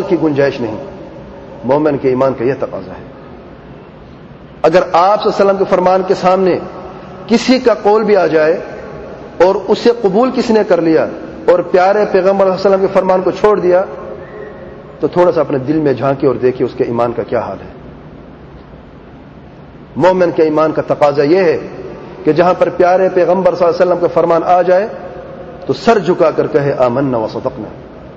کی گنجائش نہیں. مومن کے ایمان کا یہ تقاضا ہے. اگر آپ صلی اللہ علیہ وسلم کے فرمان کے سامنے کسی کا قول بھی آ جائے اور اسے قبول کسی نے کر لیا اور پیارے پیغمبر صلی اللہ علیہ وسلم کے فرمان کو چھوڑ دیا تو تھوڑا سا اپنے دل میں جھانکے اور دیکھیں اس کے ایمان کا کیا حال ہے. مومن کے ایمان کا تقاضا یہ ہے کہ جہاں پر پیارے پیغمبر صلی اللہ علیہ وسلم کا فرمان آ جائے تو سر جھکا کر کہے آمنا و صدقنا.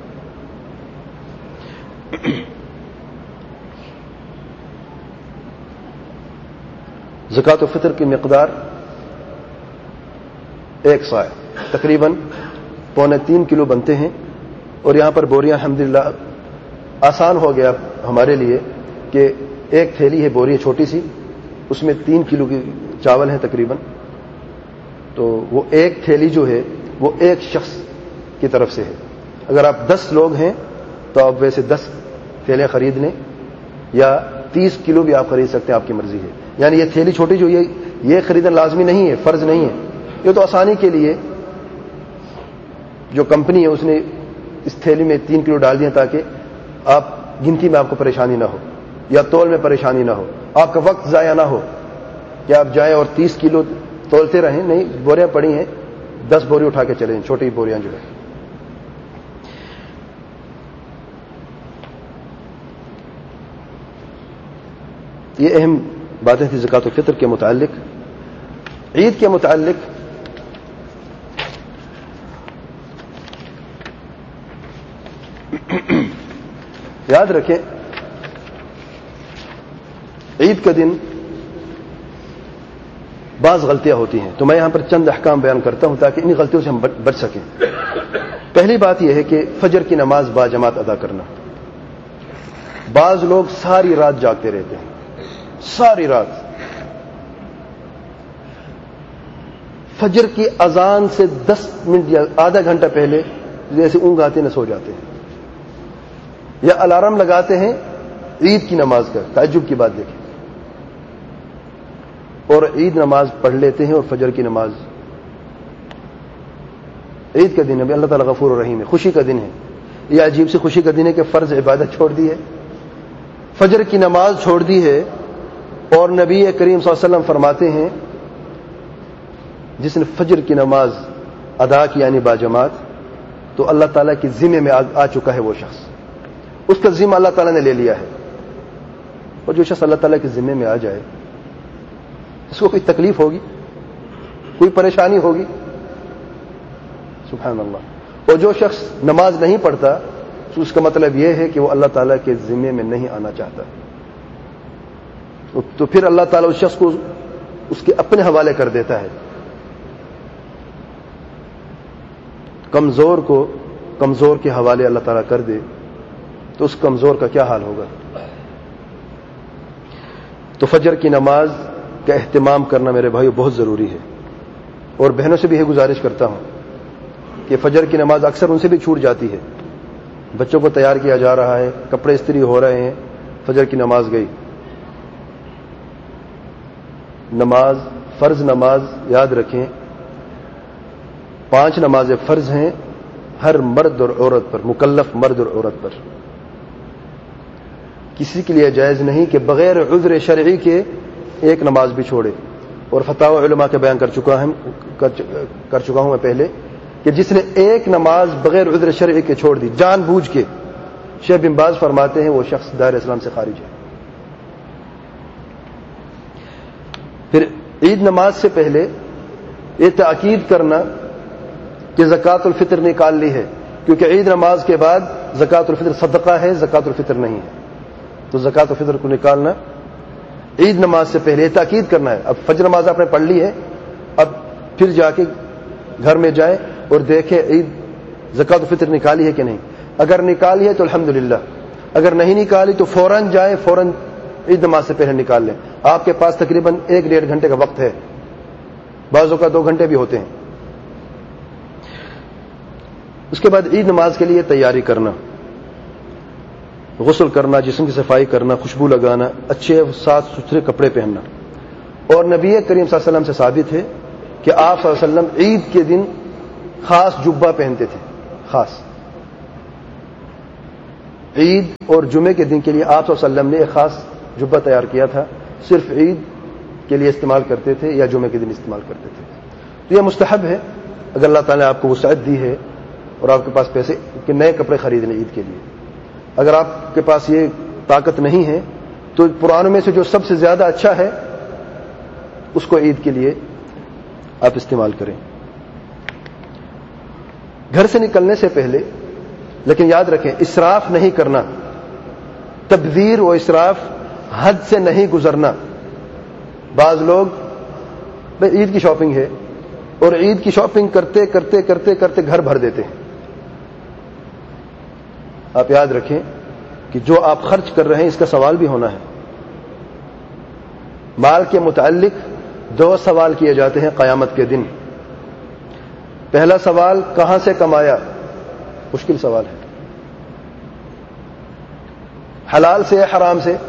زکوٰۃ الفطر کی مقدار 1 صاع تقریباً 2.25 کلو بنتے ہیں. اور یہاں پر بوریاں الحمدللہ آسان ہو گیا ہمارے لیے کہ ایک تھیلی ہے بوری چھوٹی سی, اس میں 3 کلو کی چاول ہیں تقریباً. تو وہ ایک تھیلی جو ہے وہ ایک شخص کی طرف سے ہے. اگر آپ 10 لوگ ہیں تو آپ ویسے 10 تھیلیں خرید لیں یا 30 کلو بھی آپ خرید سکتے ہیں, آپ کی مرضی ہے. یعنی یہ تھیلی چھوٹی جو یہ خریدنا لازمی نہیں ہے, فرض نہیں ہے. یہ تو آسانی کے لیے جو کمپنی ہے اس نے اس تھیلی میں 3 کلو ڈال دیا تاکہ آپ گنتی میں آپ کو پریشانی نہ ہو یا تول میں پریشانی نہ ہو, آپ کا وقت ضائع نہ ہو کہ آپ جائیں اور 30 کلو تولتے رہیں. نہیں, بوریاں پڑی ہیں, 10 بوری اٹھا کے چلیں, چھوٹی بوریاں جو ہے. یہ اہم باتیں تھیں زکوٰۃ الفطر کے متعلق. عید کے متعلق یاد رکھیں عید کا دن بعض غلطیاں ہوتی ہیں, تو میں یہاں پر چند احکام بیان کرتا ہوں تاکہ ان غلطیوں سے ہم بچ سکیں. پہلی بات یہ ہے کہ فجر کی نماز باجماعت ادا کرنا. بعض لوگ ساری رات جاگتے رہتے ہیں, ساری رات. فجر کی اذان سے 10 منٹ یا آدھا گھنٹہ پہلے جیسے اونگ آتے نہ سو جاتے ہیں یا الارم لگاتے ہیں عید کی نماز کا. تعجب کی بات دیکھیں. اور عید نماز پڑھ لیتے ہیں اور فجر کی نماز. عید کا دن ہے, اللہ تعالیٰ غفور الرحیم ہے, خوشی کا دن ہے. یہ عجیب سی خوشی کا دن ہے کہ فرض عبادت چھوڑ دی ہے, فجر کی نماز چھوڑ دی ہے. اور نبی کریم صلی اللہ علیہ وسلم فرماتے ہیں جس نے فجر کی نماز ادا کی یعنی باجماعت تو اللہ تعالیٰ کی ذمے میں آ چکا ہے وہ شخص, اس کا ذمہ اللہ تعالیٰ نے لے لیا ہے. اور جو شخص اللہ تعالیٰ کے ذمے میں آ جائے اس کو کوئی تکلیف ہوگی, کوئی پریشانی ہوگی؟ سبحان اللہ. اور جو شخص نماز نہیں پڑھتا تو اس کا مطلب یہ ہے کہ وہ اللہ تعالیٰ کے ذمے میں نہیں آنا چاہتا. تو پھر اللہ تعالیٰ اس شخص کو اس کے اپنے حوالے کر دیتا ہے. کمزور کو کمزور کے حوالے اللہ تعالیٰ کر دے تو اس کمزور کا کیا حال ہوگا. تو فجر کی نماز کا اہتمام کرنا میرے بھائیو بہت ضروری ہے. اور بہنوں سے بھی یہ گزارش کرتا ہوں کہ فجر کی نماز اکثر ان سے بھی چھوٹ جاتی ہے. بچوں کو تیار کیا جا رہا ہے, کپڑے استری ہو رہے ہیں, فجر کی نماز گئی. نماز فرض نماز یاد رکھیں 5 نمازیں فرض ہیں ہر مرد اور عورت پر, مکلف مرد اور عورت پر. کسی کے لیے جائز نہیں کہ بغیر عذر شرعی کے ایک نماز بھی چھوڑے. اور فتاوی علماء کے بیان کر چکا ہوں میں پہلے کہ جس نے ایک نماز بغیر عذر شرعی کے چھوڑ دی جان بوجھ کے, شیخ بن باز فرماتے ہیں وہ شخص دائرہ اسلام سے خارج ہے. پھر عید نماز سے پہلے یہ تاکید کرنا کہ زکوٰۃ الفطر نکال لی ہے, کیونکہ عید نماز کے بعد زکوٰۃ الفطر صدقہ ہے, زکوٰۃ الفطر نہیں ہے. تو زکوٰۃ الفطر کو نکالنا عید نماز سے پہلے یہ تاکید کرنا ہے. اب فجر نماز آپ نے پڑھ لی ہے, اب پھر جا کے گھر میں جائیں اور دیکھیں عید زکوٰۃ الفطر نکالی ہے کہ نہیں. اگر نکالی ہے تو الحمدللہ, اگر نہیں نکالی تو فوراً جائیں, فوراً عید نماز سے پہلے نکال لیں. آپ کے پاس تقریباً 1-1.5 گھنٹے کا وقت ہے, بعضوں کا 2 گھنٹے بھی ہوتے ہیں. اس کے بعد عید نماز کے لیے تیاری کرنا, غسل کرنا, جسم کی صفائی کرنا, خوشبو لگانا, اچھے صاف ستھرے کپڑے پہننا. اور نبی کریم صلی اللہ علیہ وسلم سے ثابت ہے کہ آپ صلی اللہ علیہ وسلم عید کے دن خاص جبہ پہنتے تھے, خاص عید اور جمعے کے دن کے لیے آپ صلی اللہ علیہ وسلم نے ایک خاص جبہ تیار کیا تھا، صرف عید کے لیے استعمال کرتے تھے یا جمعے کے دن استعمال کرتے تھے. تو یہ مستحب ہے اگر اللہ تعالیٰ نے آپ کو وسعت دی ہے اور آپ کے پاس پیسے کہ نئے کپڑے خرید لیں عید کے لیے. اگر آپ کے پاس یہ طاقت نہیں ہے تو پرانوں میں سے جو سب سے زیادہ اچھا ہے اس کو عید کے لیے آپ استعمال کریں. گھر سے نکلنے سے پہلے لیکن یاد رکھیں اسراف نہیں کرنا، تبذیر و اسراف حد سے نہیں گزرنا. بعض لوگ عید کی شاپنگ ہے اور عید کی شاپنگ کرتے کرتے کرتے کرتے گھر بھر دیتے ہیں. آپ یاد رکھیں کہ جو آپ خرچ کر رہے ہیں اس کا سوال بھی ہونا ہے. مال کے متعلق 2 سوال کیے جاتے ہیں قیامت کے دن. پہلا سوال کہاں سے کمایا؟ مشکل سوال ہے. حلال سے یا حرام سے؟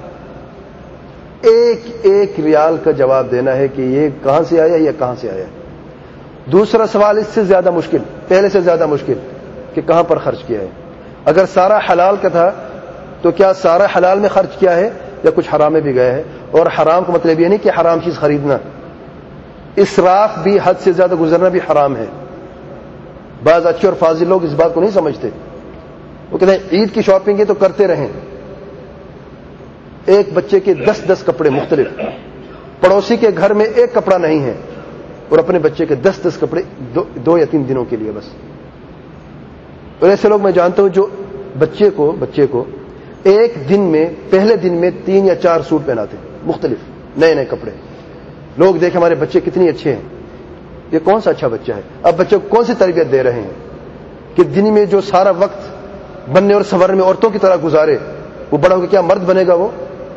ایک ایک ریال کا جواب دینا ہے کہ یہ کہاں سے آیا یا کہاں سے آیا. دوسرا سوال اس سے زیادہ مشکل، پہلے سے زیادہ مشکل، کہ کہاں پر خرچ کیا ہے. اگر سارا حلال کا تھا تو کیا سارا حلال میں خرچ کیا ہے یا کچھ حرام میں بھی گیا ہے؟ اور حرام کا مطلب یہ نہیں کہ حرام چیز خریدنا، اسراف بھی حد سے زیادہ گزرنا بھی حرام ہے. بعض اچھے اور فاضل لوگ اس بات کو نہیں سمجھتے. وہ کہتے ہیں عید کی شاپنگ ہے تو کرتے رہیں. ایک بچے کے 10 کپڑے مختلف، پڑوسی کے گھر میں ایک کپڑا نہیں ہے اور اپنے بچے کے 10 کپڑے 2 یا 3 دنوں کے لیے بس. اور ایسے لوگ میں جانتا ہوں جو بچے کو ایک دن میں پہلے دن میں 3 یا 4 سوٹ پہناتے ہیں مختلف نئے نئے کپڑے. لوگ دیکھیں ہمارے بچے کتنی اچھے ہیں، یہ کون سا اچھا بچہ ہے؟ اب بچے کو کون سی تربیت دے رہے ہیں کہ دن میں جو سارا وقت بننے اور سنورنے میں عورتوں کی طرح گزارے وہ بڑا ہو کے کیا مرد بنے گا؟ وہ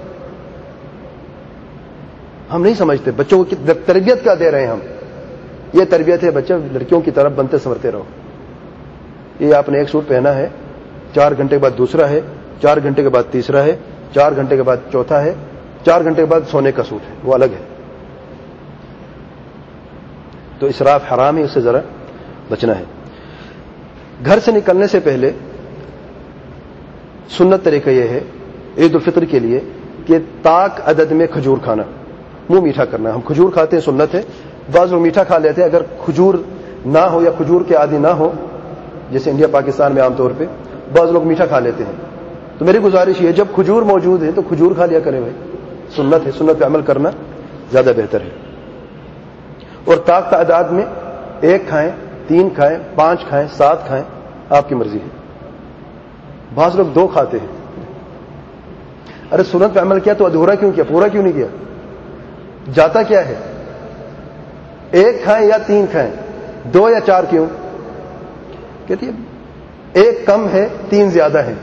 ہم نہیں سمجھتے. بچوں کو تربیت کیا دے رہے ہیں ہم؟ یہ تربیت ہے بچہ لڑکیوں کی طرف بنتے سنورتے رہو. یہ آپ نے ایک سوٹ پہنا ہے، 4 گھنٹے کے بعد دوسرا ہے، 4 گھنٹے کے بعد تیسرا ہے، 4 گھنٹے کے بعد چوتھا ہے، 4 گھنٹے کے بعد سونے کا سوٹ ہے، وہ الگ ہے. تو اسراف حرام ہے، اس سے ذرا بچنا ہے. گھر سے نکلنے سے پہلے سنت طریقہ یہ ہے عید الفطر کے لیے کہ طاق عدد میں کھجور کھانا، منہ میٹھا کرنا. ہم کھجور کھاتے ہیں، سنت ہے. بعض لوگ میٹھا کھا لیتے ہیں. اگر کھجور نہ ہو یا کھجور کے عادی نہ ہو، جیسے انڈیا پاکستان میں عام طور پہ بعض لوگ میٹھا کھا لیتے ہیں، تو میری گزارش یہ ہے جب کھجور موجود ہے تو کھجور کھا لیا کریں بھائی. سنت ہے، سنت پہ عمل کرنا زیادہ بہتر ہے. اور طاق تعداد میں 1 کھائیں، 3 کھائیں، 5 کھائیں، 7 کھائیں، آپ کی مرضی ہے. بعض لوگ 2 کھاتے ہیں. ارے سنت پہ عمل کیا تو ادھورا کیوں کیا؟ پورا کیوں نہیں کیا؟ جاتا کیا ہے؟ 1 کھائیں یا 3 کھائیں، 2 یا 4 کیوں؟ کہتی ہے 1 کم ہے 3 زیادہ ہے.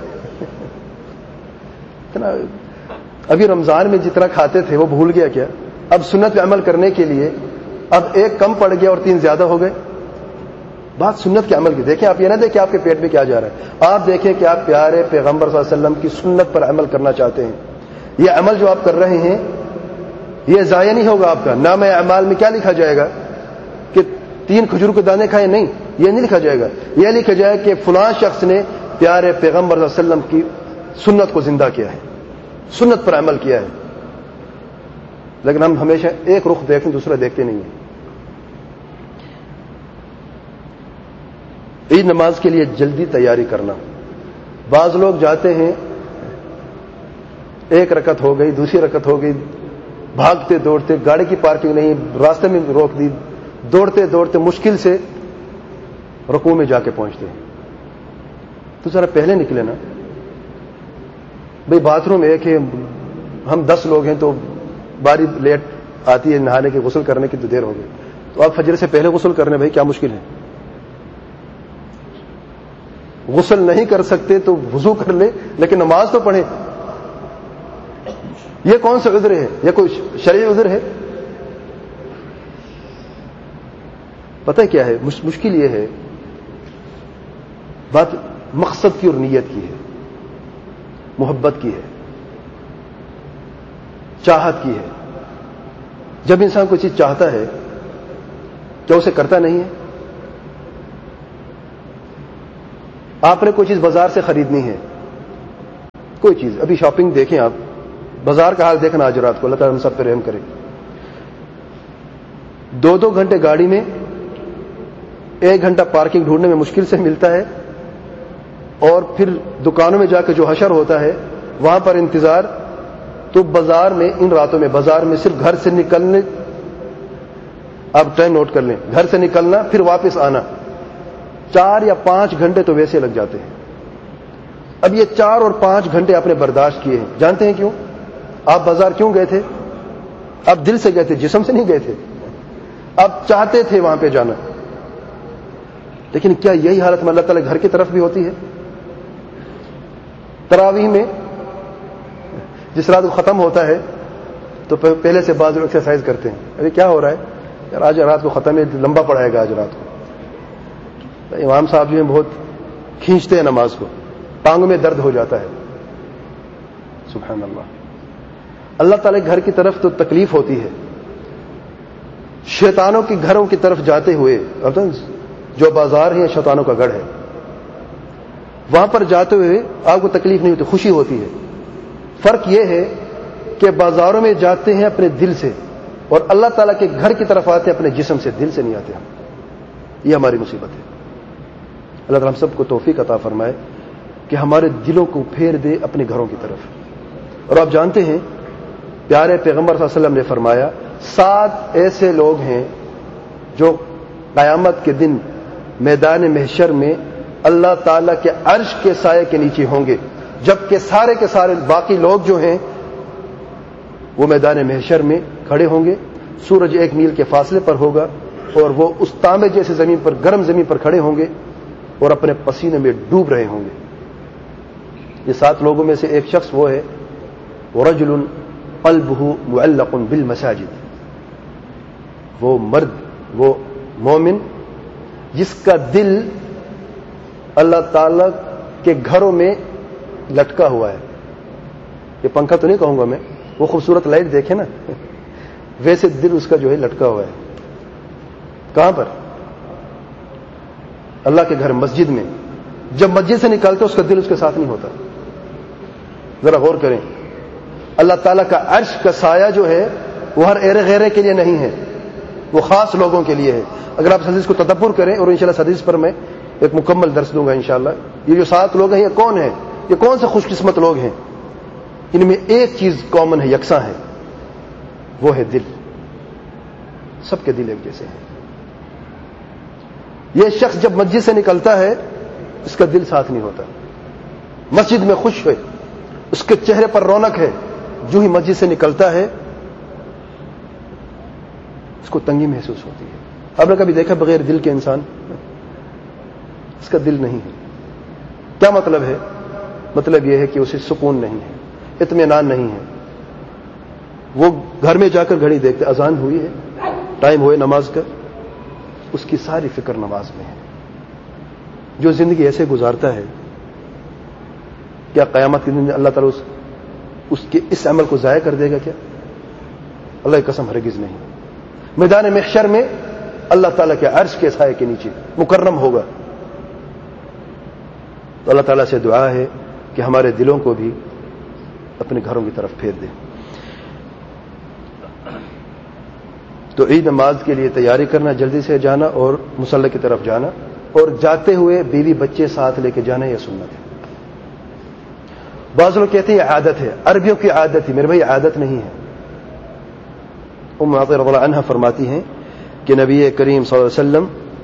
ابھی رمضان میں جتنا کھاتے تھے وہ بھول گیا کیا؟ اب سنت پہ عمل کرنے کے لیے اب 1 کم پڑ گیا اور 3 زیادہ ہو گئے. بات سنت کے عمل کی. دیکھیں آپ یہ نہ دیکھیں آپ کے پیٹ میں کیا جا رہا ہے، آپ دیکھیں کہ آپ پیارے پیغمبر صلی اللہ علیہ وسلم کی سنت پر عمل کرنا چاہتے ہیں. یہ عمل جو آپ کر رہے ہیں یہ ضائع نہیں ہوگا. آپ کا نام اعمال میں کیا لکھا جائے گا کہ 3 کھجور کے دانے کھائے؟ نہیں، یہ نہیں لکھا جائے گا. یہ لکھا جائے کہ فلاں شخص نے پیارے پیغمبر صلی اللہ علیہ وسلم کی سنت کو زندہ کیا ہے، سنت پر عمل کیا ہے. لیکن ہم ہمیشہ ایک رخ دیکھیں، دوسرا دیکھتے نہیں ہیں. عید نماز کے لیے جلدی تیاری کرنا. بعض لوگ جاتے ہیں 1 رکعت ہو گئی، دوسری رکعت ہو گئی، بھاگتے دوڑتے، گاڑی کی پارکنگ نہیں، راستے میں روک دی، دوڑتے دوڑتے مشکل سے رکوع میں جا کے پہنچتے ہیں. تو ذرا پہلے نکلے نا بھئی. باتھ روم ایک ہے، ہم 10 لوگ ہیں تو باری لیٹ آتی ہے نہانے کی، غسل کرنے کی تو دیر ہو گئی. تو آپ فجر سے پہلے غسل کرنے بھائی کیا مشکل ہے؟ غسل نہیں کر سکتے تو وضو کر لے لیکن نماز تو پڑھیں. یہ کون سا عذر ہے؟ یہ کوئی شرعی عذر ہے؟ پتہ کیا ہے مشکل یہ ہے، بات مقصد کی اور نیت کی ہے، محبت کی ہے، چاہت کی ہے. جب انسان کوئی چیز چاہتا ہے کیا اسے کرتا نہیں ہے؟ آپ نے کوئی چیز بازار سے خریدنی ہے، کوئی چیز. ابھی شاپنگ دیکھیں آپ, بازار کا حال دیکھنا آج رات کو, اللہ تعالیٰ ہم سب پہ رحم کرے. 2 گھنٹے گاڑی میں, 1 گھنٹہ پارکنگ ڈھونڈنے میں مشکل سے ملتا ہے, اور پھر دکانوں میں جا کے جو حشر ہوتا ہے وہاں پر انتظار. تو بازار میں, ان راتوں میں بازار میں صرف گھر سے نکلنے, آپ ٹائم نوٹ کر لیں, گھر سے نکلنا پھر واپس آنا 4 یا 5 گھنٹے تو ویسے لگ جاتے ہیں. اب یہ 4 اور 5 گھنٹے آپ نے برداشت کیے ہیں. جانتے ہیں کیوں؟ آپ بازار کیوں گئے تھے؟ آپ دل سے گئے تھے, جسم سے نہیں گئے تھے. آپ چاہتے تھے وہاں پہ جانا. لیکن کیا یہی حالت میں اللہ تعالیٰ گھر کی طرف بھی ہوتی ہے؟ تراویح میں جس رات کو ختم ہوتا ہے تو پہلے سے بعض لوگ ایکسرسائز کرتے ہیں, ارے کیا ہو رہا ہے یار, آج رات کو ختم ہے, لمبا پڑائے گا آج رات کو. امام صاحب جو ہیں بہت کھینچتے ہیں نماز کو, ٹانگوں میں درد ہو جاتا ہے. سبحان اللہ. اللہ تعالیٰ گھر کی طرف تو تکلیف ہوتی ہے. شیطانوں کے گھروں کی طرف جاتے ہوئے, جو بازار ہے شیطانوں کا گڑھ ہے, وہاں پر جاتے ہوئے آپ کو تکلیف نہیں ہوتی, خوشی ہوتی ہے. فرق یہ ہے کہ بازاروں میں جاتے ہیں اپنے دل سے, اور اللہ تعالیٰ کے گھر کی طرف آتے ہیں اپنے جسم سے, دل سے نہیں آتے ہم. یہ ہماری مصیبت ہے. اللہ تعالیٰ ہم سب کو توفیق عطا فرمائے کہ ہمارے دلوں کو پھیر دے اپنے گھروں کی طرف. اور آپ جانتے ہیں پیارے پیغمبر صلی اللہ علیہ وسلم نے فرمایا 7 ایسے لوگ ہیں جو قیامت کے دن میدان محشر میں اللہ تعالیٰ کے عرش کے سائے کے نیچے ہوں گے, جبکہ سارے کے سارے باقی لوگ جو ہیں وہ میدان محشر میں کھڑے ہوں گے. سورج 1 میل کے فاصلے پر ہوگا, اور وہ اس تانبے جیسے زمین پر, گرم زمین پر کھڑے ہوں گے اور اپنے پسینے میں ڈوب رہے ہوں گے. یہ 7 لوگوں میں سے ایک شخص وہ ہے, وَرَجُلٌ قَلْبُهُ مُعَلَّقٌ بِالْمَسَاجِدِ, وہ مرد, وہ مومن جس کا دل اللہ تعالی کے گھروں میں لٹکا ہوا ہے. یہ پنکھا تو نہیں کہوں گا میں, وہ خوبصورت لائٹ دیکھے نا, ویسے دل اس کا جو ہے لٹکا ہوا ہے. کہاں پر؟ اللہ کے گھر, مسجد میں. جب مسجد سے نکالتے اس کا دل اس کے ساتھ نہیں ہوتا. ذرا غور کریں, اللہ تعالیٰ کا عرش کا سایہ جو ہے وہ ہر ایرے غیرے کے لیے نہیں ہے, وہ خاص لوگوں کے لیے ہے. اگر آپ اس حدیث کو تدبر کریں, اور انشاءاللہ اس حدیث پر میں ایک مکمل درس دوں گا انشاءاللہ. یہ جو 7 لوگ ہیں یہ کون ہیں؟ یہ کون سے خوش قسمت لوگ ہیں؟ ان میں ایک چیز کامن ہے, یکساں ہے, وہ ہے دل. سب کے دل ایک جیسے ہیں. یہ شخص جب مسجد سے نکلتا ہے اس کا دل ساتھ نہیں ہوتا. مسجد میں خوش ہے, اس کے چہرے پر رونق ہے, جو ہی مسجد سے نکلتا ہے اس کو تنگی محسوس ہوتی ہے. آپ نے کبھی دیکھا بغیر دل کے انسان؟ اس کا دل نہیں ہے. کیا مطلب ہے؟ مطلب یہ ہے کہ اسے سکون نہیں ہے, اطمینان نہیں ہے. وہ گھر میں جا کر گھڑی دیکھتے, اذان ہوئی ہے, ٹائم ہوئے نماز کا, اس کی ساری فکر نماز میں ہے. جو زندگی ایسے گزارتا ہے, کیا قیامت کے دن اللہ تعالیٰ اس کے اس عمل کو ضائع کر دے گا کیا؟ اللہ کی قسم ہرگز نہیں. میدان محشر میں اللہ تعالیٰ کے عرش کے سائے کے نیچے مکرم ہوگا. تو اللہ تعالیٰ سے دعا ہے کہ ہمارے دلوں کو بھی اپنے گھروں کی طرف پھیر دے. تو عید نماز کے لیے تیاری کرنا, جلدی سے جانا اور مصلی کی طرف جانا, اور جاتے ہوئے بیوی بچے ساتھ لے کے جانا, یہ سنت ہے. بعض لوگ کہتے ہیں یہ عادت ہے, عربیوں کی عادت ہے. میرے بھائی عادت نہیں ہے. ام عطیہ رضی اللہ عنہا فرماتی ہیں کہ نبی کریم صلی اللہ علیہ وسلم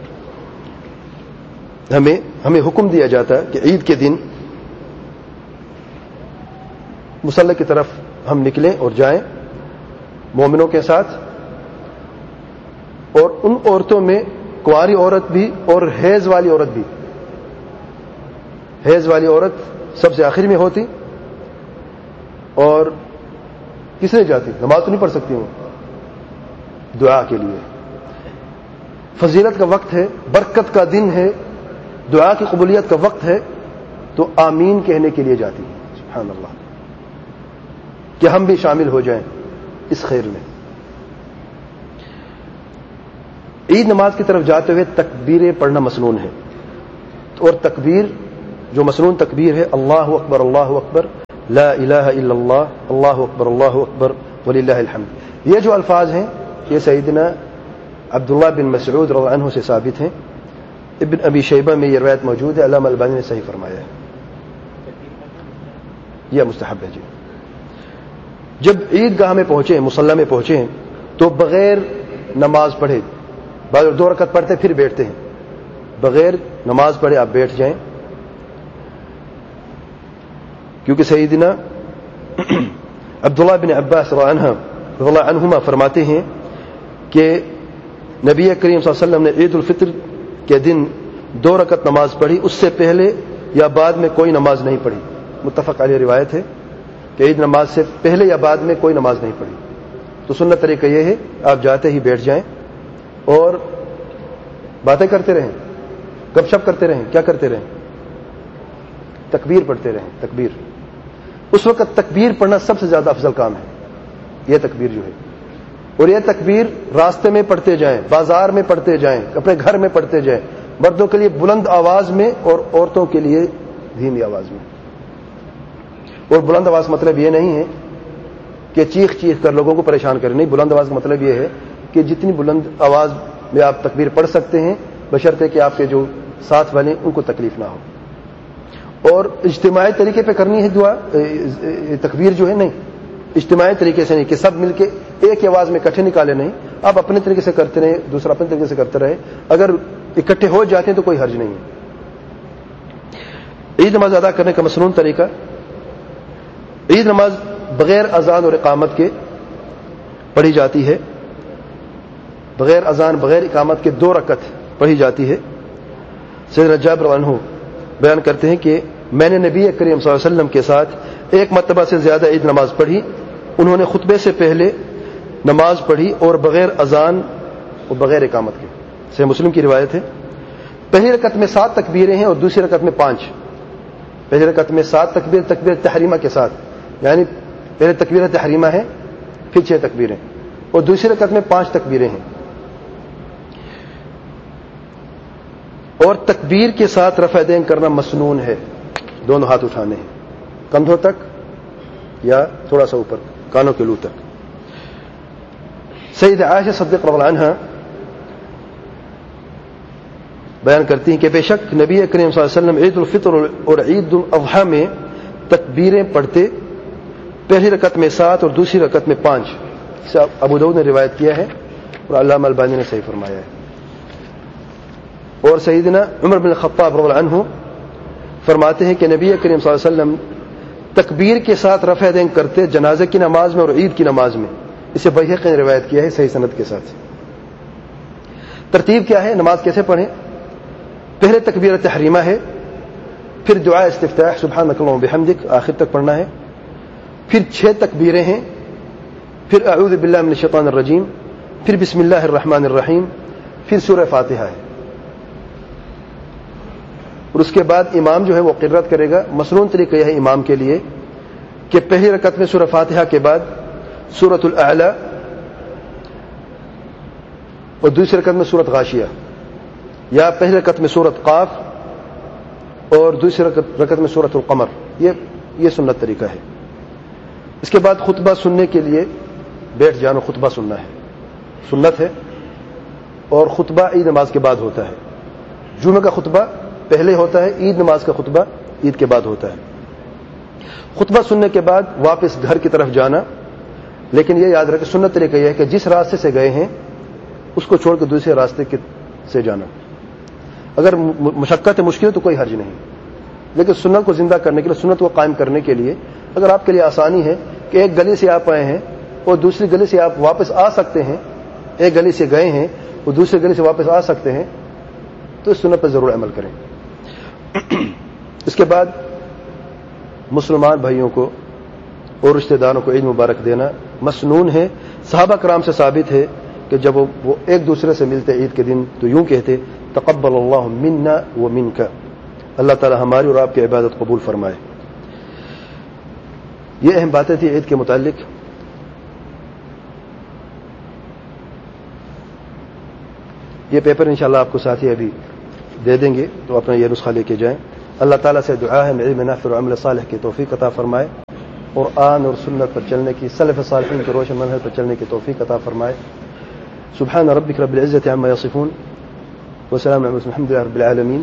ہمیں حکم دیا جاتا ہے کہ عید کے دن مصلی کی طرف ہم نکلیں اور جائیں مومنوں کے ساتھ, اور ان عورتوں میں کنواری عورت بھی اور حیض والی عورت بھی. حیض والی عورت سب سے آخر میں ہوتی, اور کس نے جاتی؟ نماز تو نہیں پڑھ سکتی وہ, دعا کے لیے. فضیلت کا وقت ہے, برکت کا دن ہے, دعا کی قبولیت کا وقت ہے, تو آمین کہنے کے لیے جاتی ہے. سبحان اللہ, کہ ہم بھی شامل ہو جائیں اس خیر میں. عید نماز کی طرف جاتے ہوئے تکبیریں پڑھنا مسنون ہے, اور تکبیر جو مسنون تکبیر ہے اللہ اکبر اللہ اکبر, لا الہ الا اللہ اللہ اکبر وللہ الحمد. یہ جو الفاظ ہیں یہ سیدنا عبداللہ بن مسعود رضی اللہ عنہ سے ثابت ہیں. ابن ابی شیبہ میں یہ روایت موجود ہے. علامہ البانی نے صحیح فرمایا ہے. یہ مستحب ہے. جی جب عیدگاہ میں پہنچے, مصلی میں پہنچے تو بغیر نماز پڑھے, 2 رکعت پڑھتے پھر بیٹھتے ہیں, بغیر نماز پڑھے آپ بیٹھ جائیں, کیونکہ سیدنا عبداللہ بن عباس رضی اللہ عنہما فرماتے ہیں کہ نبی کریم صلی اللہ علیہ وسلم نے عید الفطر کے دن 2 رکعت نماز پڑھی, اس سے پہلے یا بعد میں کوئی نماز نہیں پڑھی. متفق علیہ روایت ہے کہ عید نماز سے پہلے یا بعد میں کوئی نماز نہیں پڑھی. تو سنت طریقہ یہ ہے آپ جاتے ہی بیٹھ جائیں اور باتیں کرتے رہیں, گپ شپ کرتے رہیں. کیا کرتے رہیں؟ تکبیر پڑھتے رہیں. تکبیر اس وقت تکبیر پڑھنا سب سے زیادہ افضل کام ہے. یہ تکبیر جو ہے, اور یہ تکبیر راستے میں پڑھتے جائیں, بازار میں پڑھتے جائیں, اپنے گھر میں پڑھتے جائیں. مردوں کے لیے بلند آواز میں اور عورتوں کے لیے دھیمی آواز میں. اور بلند آواز مطلب یہ نہیں ہے کہ چیخ کر لوگوں کو پریشان کرے, نہیں. بلند آواز کا مطلب یہ ہے کہ جتنی بلند آواز میں آپ تکبیر پڑھ سکتے ہیں بشرطے کہ آپ کے جو ساتھ والے ان کو تکلیف نہ ہو. اور اجتماعی طریقے پہ کرنی ہے دعا, تکبیر جو ہے, نہیں اجتماعی طریقے سے نہیں کہ سب مل کے ایک ہی آواز میں اکٹھے نکالے, نہیں. آپ اپنے طریقے سے کرتے رہیں, دوسرا اپنے طریقے سے کرتے رہے. اگر اکٹھے ہو جاتے ہیں تو کوئی حرج نہیں ہے. عید نماز ادا کرنے کا مسنون طریقہ, عید نماز بغیر اذان اور اقامت کے پڑھی جاتی ہے. بغیر اذان بغیر اقامت کے 2 رکعت پڑھی جاتی ہے. سیدنا جابر رضی اللہ عنہ بیان کرتے ہیں کہ میں نے نبی کریم صلی اللہ علیہ وسلم کے ساتھ 1 مرتبہ سے زیادہ عید نماز پڑھی. انہوں نے خطبے سے پہلے نماز پڑھی اور بغیر اذان اور بغیر اقامت کے. صحیح مسلم کی روایت ہے. پہلی رکعت میں 7 تکبیریں ہیں اور دوسری رکعت میں 5. پہلی رکعت میں 7 تکبیر تحریمہ کے ساتھ, یعنی پہلے تکبیر تحریمہ ہے, پھر 6 تکبیریں, اور دوسری رکعت میں 5 تکبیریں ہیں. اور تکبیر کے ساتھ رفع دین کرنا مسنون ہے. دونوں ہاتھ اٹھانے ہیں کندھوں تک یا تھوڑا سا اوپر کانوں کے لو تک. سیدہ عائشہ صدیقہ رضی اللہ عنہا بیان کرتی ہیں کہ بے شک نبی کریم صلی اللہ علیہ وسلم عید الفطر اور عید الاضحیٰ میں تکبیریں پڑھتے, پہلی رکعت میں 7 اور دوسری رکعت میں 5. اسے ابو داؤد نے روایت کیا ہے اور علامہ البانی نے صحیح فرمایا ہے. اور سیدنا عمر بن الخطاب رضی اللہ عنہ فرماتے ہیں کہ نبی کریم صلی اللہ علیہ وسلم تکبیر کے ساتھ رفع دین کرتے جنازے کی نماز میں اور عید کی نماز میں. اسے بیہقی نے روایت کیا ہے صحیح سند کے ساتھ. ترتیب کیا ہے, نماز کیسے پڑھیں؟ پہلے تکبیر تحریمہ ہے, پھر دعا استفتاح سبحانک اللہم بحمدک آخر تک پڑھنا ہے, پھر 6 تکبیریں ہیں, پھر اعوذ باللہ من الشیطان الرجیم, پھر بسم اللہ الرحمن الرحیم, پھر سورہ فاتحہ ہے. اور اس کے بعد امام جو ہے وہ قرات کرے گا. مسنون طریقہ یہ ہے امام کے لیے کہ پہلی رکعت میں سورہ فاتحہ کے بعد سورۃ الاعلی اور دوسری رکعت میں سورۃ غاشیہ, یا پہلی رکعت میں سورۃ قاف اور دوسری رکعت میں سورۃ القمر. یہ سنت طریقہ ہے. اس کے بعد خطبہ سننے کے لیے بیٹھ جانا, خطبہ سننا ہے, سنت ہے. اور خطبہ عید نماز کے بعد ہوتا ہے. جمعہ کا خطبہ پہلے ہوتا ہے, عید نماز کا خطبہ عید کے بعد ہوتا ہے. خطبہ سننے کے بعد واپس گھر کی طرف جانا, لیکن یہ یاد رکھیں سنت طریقہ یہ ہے کہ جس راستے سے گئے ہیں اس کو چھوڑ کے دوسرے راستے سے جانا. اگر مشقت مشکل ہے تو کوئی حرج نہیں, لیکن سنت کو زندہ کرنے کے لیے, سنت کو قائم کرنے کے لیے اگر آپ کے لیے آسانی ہے کہ ایک گلی سے آپ آئے ہیں اور دوسری گلی سے آپ واپس آ سکتے ہیں, ایک گلی سے گئے ہیں اور دوسری گلی سے واپس آ سکتے ہیں, تو اس سنت پر ضرور عمل کریں. اس کے بعد مسلمان بھائیوں کو اور رشتہ داروں کو عید مبارک دینا مسنون ہے. صحابہ کرام سے ثابت ہے کہ جب وہ ایک دوسرے سے ملتے عید کے دن تو یوں کہتے تقبل اللہ منا و منک, اللہ تعالی ہماری اور آپ کی عبادت قبول فرمائے. یہ اہم باتیں تھیں عید کے متعلق. یہ پیپر انشاءاللہ آپ کو ساتھی ابھی دے دیں گے, تو اپنا یہ نسخہ لے کے جائیں. اللہ تعالیٰ سے دعا ہے علم نافع و عمل صالح کی توفیق عطا فرمائے. قرآن اور سنت پر چلنے کی، سلف صالحین کے روشن منہج پر چلنے کی توفیق عطا فرمائے. سبحان ربک رب العزت عما یصفون وسلام علی المرسلین الحمد للہ رب العالمین.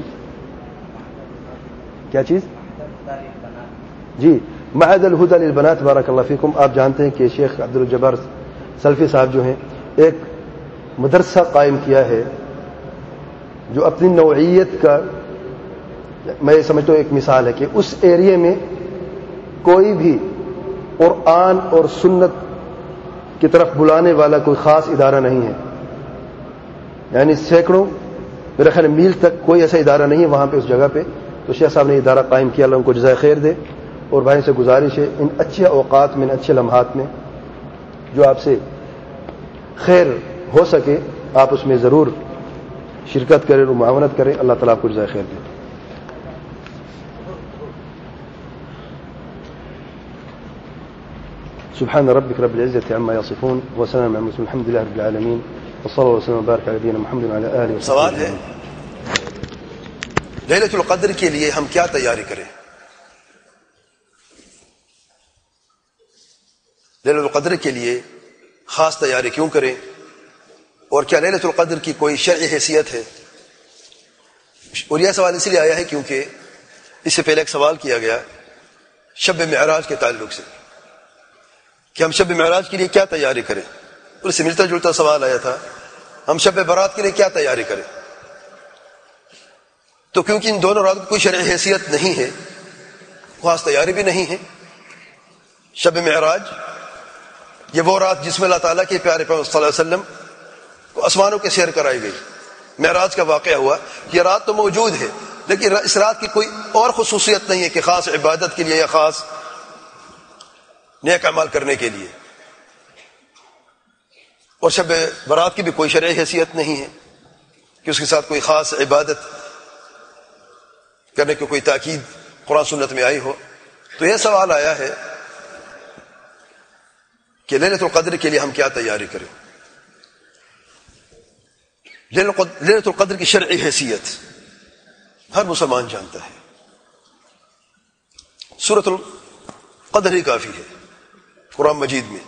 کیا چیز؟ جی، معهد الہدی للبنات. بارک اللہ فیکم. آپ جانتے ہیں کہ شیخ عبدالجبار سلفی صاحب جو ہیں ایک مدرسہ قائم کیا ہے جو اپنی نوعیت کا میں سمجھتا ہوں ایک مثال ہے کہ اس ایریے میں کوئی بھی قرآن اور سنت کی طرف بلانے والا کوئی خاص ادارہ نہیں ہے. یعنی سینکڑوں میرے خیال میل تک کوئی ایسا ادارہ نہیں ہے وہاں پہ اس جگہ پہ. تو شیخ صاحب نے ادارہ قائم کیا، اللہ ان کو جزائے خیر دے. اور بھائی سے گزارش ہے ان اچھے اوقات میں، ان اچھے لمحات میں جو آپ سے خیر ہو سکے آپ اس میں ضرور شرکت کریں اور معاونت کریں. اللہ تعالیٰ آپ کو جزائے خیر دے. سبحان ربك رب العزة عما يصفون وسلام على المرسلين الحمد لله رب العالمين وصلى الله وسلم وبارك على نبينا محمد وعلى آله وصحبه. سوال ہے لیلۃ القدر کے لیے ہم کیا تیاری کریں؟ لیلۃ القدر کے لیے خاص تیاری کیوں کریں؟ اور کیا لیلۃ القدر کی کوئی شرعی حیثیت ہے؟ اور یہ سوال اس لیے آیا ہے کیونکہ اس سے پہلے ایک سوال کیا گیا شب معراج کے تعلق سے کہ ہم شب معراج کے لیے کیا تیاری کریں. اور اس سے ملتا جلتا سوال آیا تھا ہم شب برات کے لیے کیا تیاری کریں. تو کیونکہ ان دونوں راتوں کی کوئی شرعی حیثیت نہیں ہے، خاص تیاری بھی نہیں ہے. شب معراج یہ وہ رات جس میں اللہ تعالیٰ کے پیارے پیغمبر صلی اللہ علیہ وسلم کو آسمانوں کے سیر کرائی گئی. معراج کا واقعہ ہوا. یہ رات تو موجود ہے لیکن اس رات کی کوئی اور خصوصیت نہیں ہے کہ خاص عبادت کے لیے یا خاص نیک اعمال کرنے کے لیے. اور شب برات کی بھی کوئی شرعی حیثیت نہیں ہے کہ اس کے ساتھ کوئی خاص عبادت کرنے کی کوئی تاکید قرآن سنت میں آئی ہو. تو یہ سوال آیا ہے کہ لیلۃ القدر کے لیے ہم کیا تیاری کریں. لیلۃ القدر کی شرعی حیثیت ہر مسلمان جانتا ہے. سورۃ القدر ہی کافی ہے قرآن مجید میں.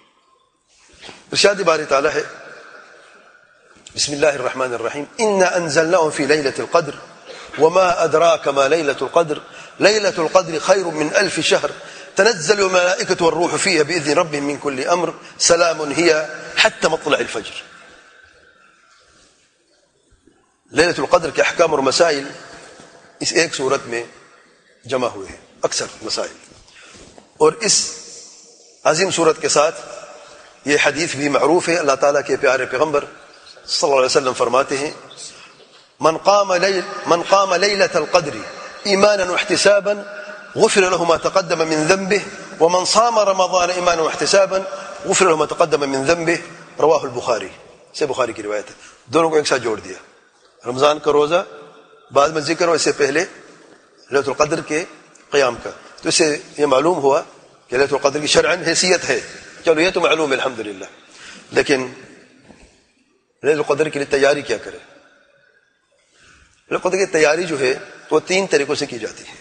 ارشاد باری تعالیٰ ہے بسم اللہ الرحمن الرحیم انا انزلناه في ليلة القدر وما ادراك ما ليلة القدر ليلة القدر خير من 1000 شهر تنزل الملائكة والروح فيها بإذن ربهم من كل أمر سلام هي حتى مطلع الفجر. لیلۃ القدر کے احکام اور مسائل اس ایک صورت میں جمع ہوئے ہیں، اکثر مسائل. اور اس عظیم صورت کے ساتھ یہ حدیث بھی معروف ہے. اللہ تعالیٰ کے پیارے پیغمبر صلی اللہ علیہ وسلم فرماتے ہیں من قام لیلۃ القدر ایمانا واحتسابا غفر له ما تقدم من ذنبه ومن صام رمضان ایمانا واحتسابا غفر له ما تقدم من ذنبه. رواہ البخاری سے بخاری کی روایت ہے. دونوں کو ایک ساتھ جوڑ دیا. رمضان کا روزہ بعد میں ذکر ہو، اس سے پہلے لیلۃ القدر کے قیام کا. تو اس سے یہ معلوم ہوا کہ لیلۃ القدر کی شرعاً حیثیت ہے. چلو یہ تو معلوم ہے الحمدللہ. لیکن لیلۃ القدر کے لیے تیاری کیا کرے؟ لیلۃ القدر کی تیاری جو ہے وہ 3 طریقوں سے کی جاتی ہے.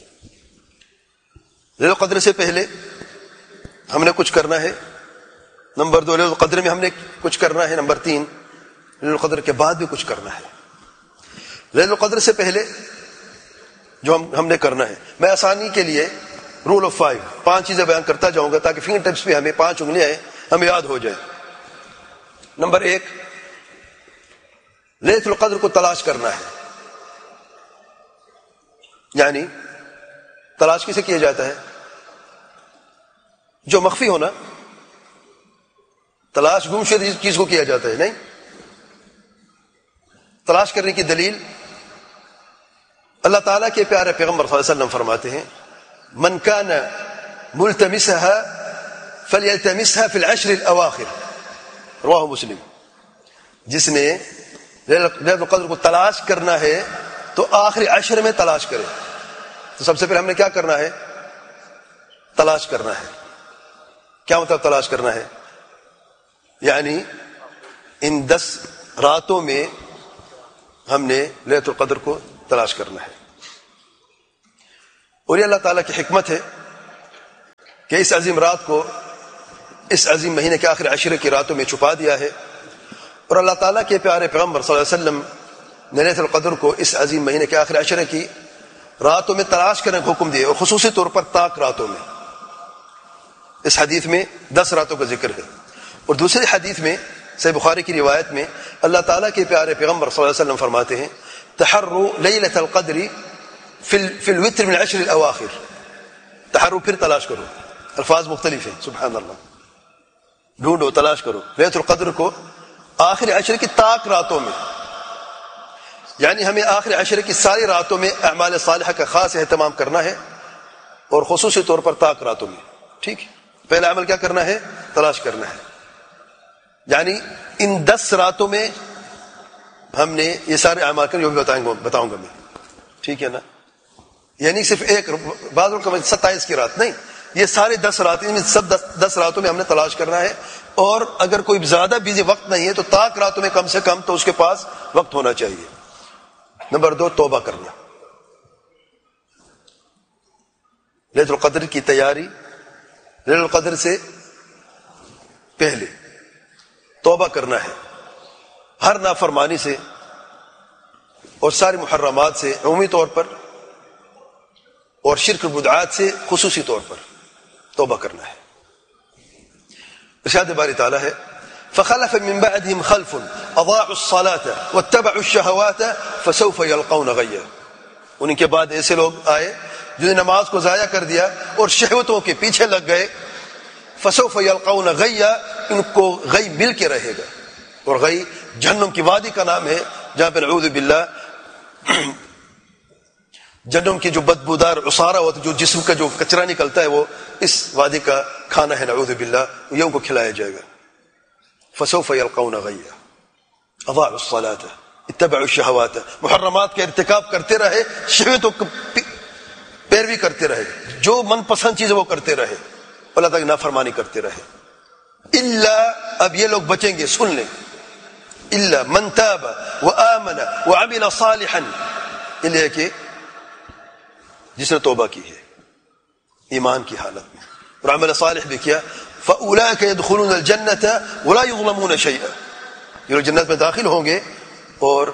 لیلۃ القدر سے پہلے ہم نے کچھ کرنا ہے. نمبر 2 لیلۃ القدر میں ہم نے کچھ کرنا ہے. نمبر 3 لیلۃ القدر کے بعد بھی کچھ کرنا ہے. لیلۃ القدر سے پہلے جو ہم نے کرنا ہے، میں آسانی کے لیے رول آف 5 چیزیں بیان کرتا جاؤں گا تاکہ فنگر ٹپس پہ ہمیں 5 انگلیاں ہیں ہمیں یاد ہو جائے. نمبر 1 لیلۃ القدر کو تلاش کرنا ہے. یعنی تلاش کسے کیا جاتا ہے؟ جو مخفی ہونا. تلاش گمشدہ چیز کو کیا جاتا ہے. نہیں، تلاش کرنے کی دلیل اللہ تعالیٰ کے پیارے پیغمبر صلی اللہ علیہ وسلم فرماتے ہیں من كان ملتمسها فليلتمسها في العشر الأواخر. رواہ مسلم. جس نے لیلۃ القدر کو تلاش کرنا ہے تو آخری 10 میں تلاش کرے. تو سب سے پہلے ہم نے کیا کرنا ہے؟ تلاش کرنا ہے. کیا مطلب تلاش کرنا ہے؟ یعنی ان 10 راتوں میں ہم نے لیلۃ القدر کو تلاش کرنا ہے. اور یہ اللہ تعالیٰ کی حکمت ہے کہ کہ اس عظیم رات کو اس عظیم مہینے کے آخری عشرے کی راتوں میں چھپا دیا ہے، اور اللہ تعالیٰ کے پیارے پیغمبر صلی اللہ علیہ وسلم نے لیلۃ القدر کو اس عظیم مہینے کے آخری عشرے کی راتوں میں تلاش کرنے کا حکم دیا، اور خصوصی طور پر طاق راتوں میں۔ اس حدیث میں 10 راتوں کا ذکر ہے، اور دوسری حدیث میں صحیح بخاری کی روایت میں اللہ تعالیٰ کے پیارے پیغمبر صلی اللہ علیہ وسلم فرماتے ہیں تحروا لیلۃ القدر فی الوتر من العشر الاواخر۔ تحروا پھر تلاش کرو، الفاظ مختلف ہیں، سبحان اللہ، ڈھونڈو تلاش کرو لیلۃ القدر کو آخری عشرے کی طاق راتوں میں، یعنی ہمیں آخری عشرے کی ساری راتوں میں اعمال صالحہ کا خاص اہتمام کرنا ہے، اور خصوصی طور پر طاق راتوں میں۔ ٹھیک ہے، پہلا عمل کیا کرنا ہے؟ تلاش کرنا ہے، یعنی ان 10 راتوں میں ہم نے یہ سارے اعمال کرنے، جو بھی بتاؤں گا میں، ٹھیک ہے نا، یعنی صرف ایک بعض لوگ 27 کی رات نہیں، یہ سارے 10 راتیں میں سب 10 راتوں میں ہم نے تلاش کرنا ہے، اور اگر کوئی زیادہ بزی وقت نہیں ہے تو طاق راتوں میں کم سے کم تو اس کے پاس وقت ہونا چاہیے۔ نمبر 2، توبہ کرنا۔ لیلۃ القدر کی تیاری لیلۃ القدر سے پہلے توبہ کرنا ہے، ہر نافرمانی سے اور ساری محرمات سے عمومی طور پر، اور شرک بدعات سے خصوصی طور پر توبہ کرنا ہے۔ ارشاد باری تعالیٰ ہے فخلف من بعدهم خلف اضاعوا الصلاة واتبعوا الشهوات فسوف يلقون غيا۔ ان کے بعد ایسے لوگ آئے جنہوں نے نماز کو ضائع کر دیا اور شہوتوں کے پیچھے لگ گئے، فسوف يلقون غيا، ان کو غی مل کے رہے گا، اور غی جہنم کی وادی کا نام ہے، جہاں پہ نعوذ باللہ جہنم کی جو بدبودار عصارہ ہوتا ہے، جو جسم کا جو کچرا نکلتا ہے، وہ اس وادی کا کھانا ہے، نعوذ باللہ، یہ ان کو کھلایا جائے گا۔ فسوف يلقون غيا اضاعوا الصلاة اتبعوا الشهوات، محرمات کا ارتکاب کرتے رہے، شہوتوں کی پیروی کرتے رہے، جو من پسند چیز وہ کرتے رہے، اللہ تعالیٰ کی نافرمانی کرتے رہے۔ الا، اب یہ لوگ بچیں گے، سن لیں، الا من تاب وآمن وعمل صالحا، الا کہ جس نے توبہ کی ہے ایمان کی حالت میں اور عمل صالح بھی کیا، فأولئک يدخلون الجنة ولا يظلمون شيئا، یہ لوگ جنت میں داخل ہوں گے اور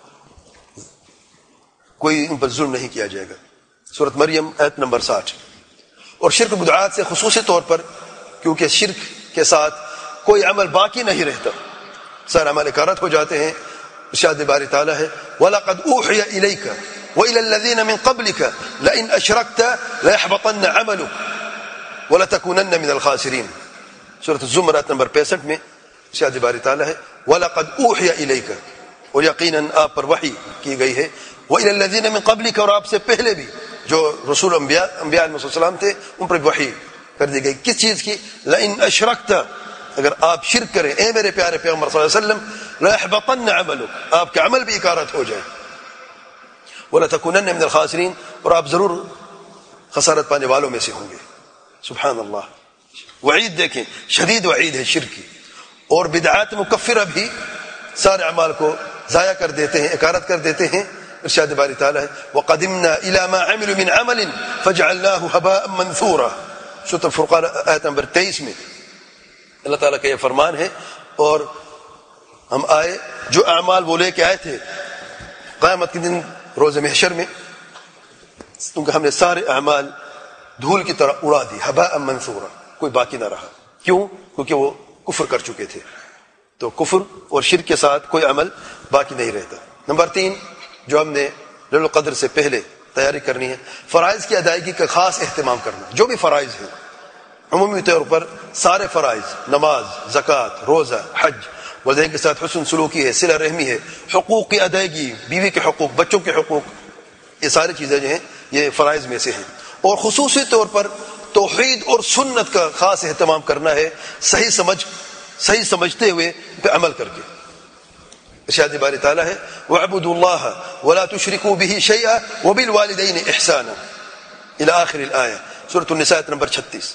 کوئی ان پر ظلم نہیں کیا جائے گا۔ سورۃ مریم آیت نمبر 60۔ اور شرک بدعات سے خصوصی طور پر، کیونکہ شرک کے ساتھ کوئی عمل باقی نہیں رہتا، سارے عمل کارت ہو جاتے ہیں۔ ارشاد باری تعالیٰ ہے وَلَقَدْ أُوحِيَ إِلَيْكَ وَإِلَى الَّذِينَ مِن قَبْلِكَ لَئِنْ أَشْرَكْتَ لَيَحْبَطَنَّ عَمَلُكَ وَلَتَكُونَنَّ مِنَ الْخَاسِرِينَ۔ سورۃ الزمر آیت نمبر 65 میں ارشاد باری تعالیٰ ہے وَلَقَدْ أُوحِيَ إِلَيْكَ، اور یقیناً آپ پر وحی کی گئی ہے، وَإِلَى الَّذِينَ مِن قَبْلِكَ، اور آپ سے پہلے بھی جو رسول انبیاء علیہ السلام تھے ان پر وحی کر دی گئی، کس چیز کی؟ لَئِنْ أَشْرَكْتَ، اگر آپ شرک کریں اے میرے پیارے پیغمبر صلی اللہ علیہ وسلم، لَيَحْبَطَنَّ عَمَلُكَ، آپ کے عمل بھی اکارت ہو جائے، وَلَتَكُونَنَّ مِنَ الْخَاسِرِينَ، اور آپ ضرور خسارت پانے والوں میں سے ہوں گے۔ سبحان اللہ، وعید دیکھیں، شدید وعید ہے شرک کی، اور بدعات مکفرہ بھی سارے اعمال کو ضائع کر دیتے ہیں، اکارت کر دیتے ہیں۔ ارشاد باری تعالیٰ ہے وَقَدِمْنَا إِلَى مَا عَمِلُوا مِنْ عَمَلٍ فَجَعَلْنَاهُ هَبَاءً مَنْثُورًا۔ سورۃ الفرقان آیت نمبر 23 میں اللہ تعالیٰ کا یہ فرمان ہے، اور ہم آئے جو اعمال وہ لے کے آئے تھے قیامت کے دن روز محشر میں، کیونکہ ہم نے سارے اعمال دھول کی طرح اڑا دی، ہباء منثورا، کوئی باقی نہ رہا۔ کیوں؟ کیونکہ وہ کفر کر چکے تھے، تو کفر اور شرک کے ساتھ کوئی عمل باقی نہیں رہتا۔ نمبر 3 جو ہم نے لیلۃ القدر سے پہلے تیاری کرنی ہے، فرائض کی ادائیگی کا خاص اہتمام کرنا۔ جو بھی فرائض ہیں، عمومی طور پر سارے فرائض، نماز، زکوٰۃ، روزہ، حج، والدین کے ساتھ حسن سلوکی ہے، صلہ رحمی ہے، حقوق کی ادائیگی، بیوی کے حقوق، بچوں کے حقوق، یہ ساری چیزیں جو ہیں یہ فرائض میں سے ہیں۔ اور خصوصی طور پر توحید اور سنت کا خاص اہتمام کرنا ہے، صحیح سمجھتے ہوئے پہ عمل کر کے۔ ارشاد باری تعالیٰ ہے وَاعْبُدُوا اللَّهَ وَلَا تُشْرِكُوا بِهِ شَيْئًا وَبِالْوَالِدَيْنِ إِحْسَانًا إلى آخر الآية۔ سورۃ النساء نمبر 36۔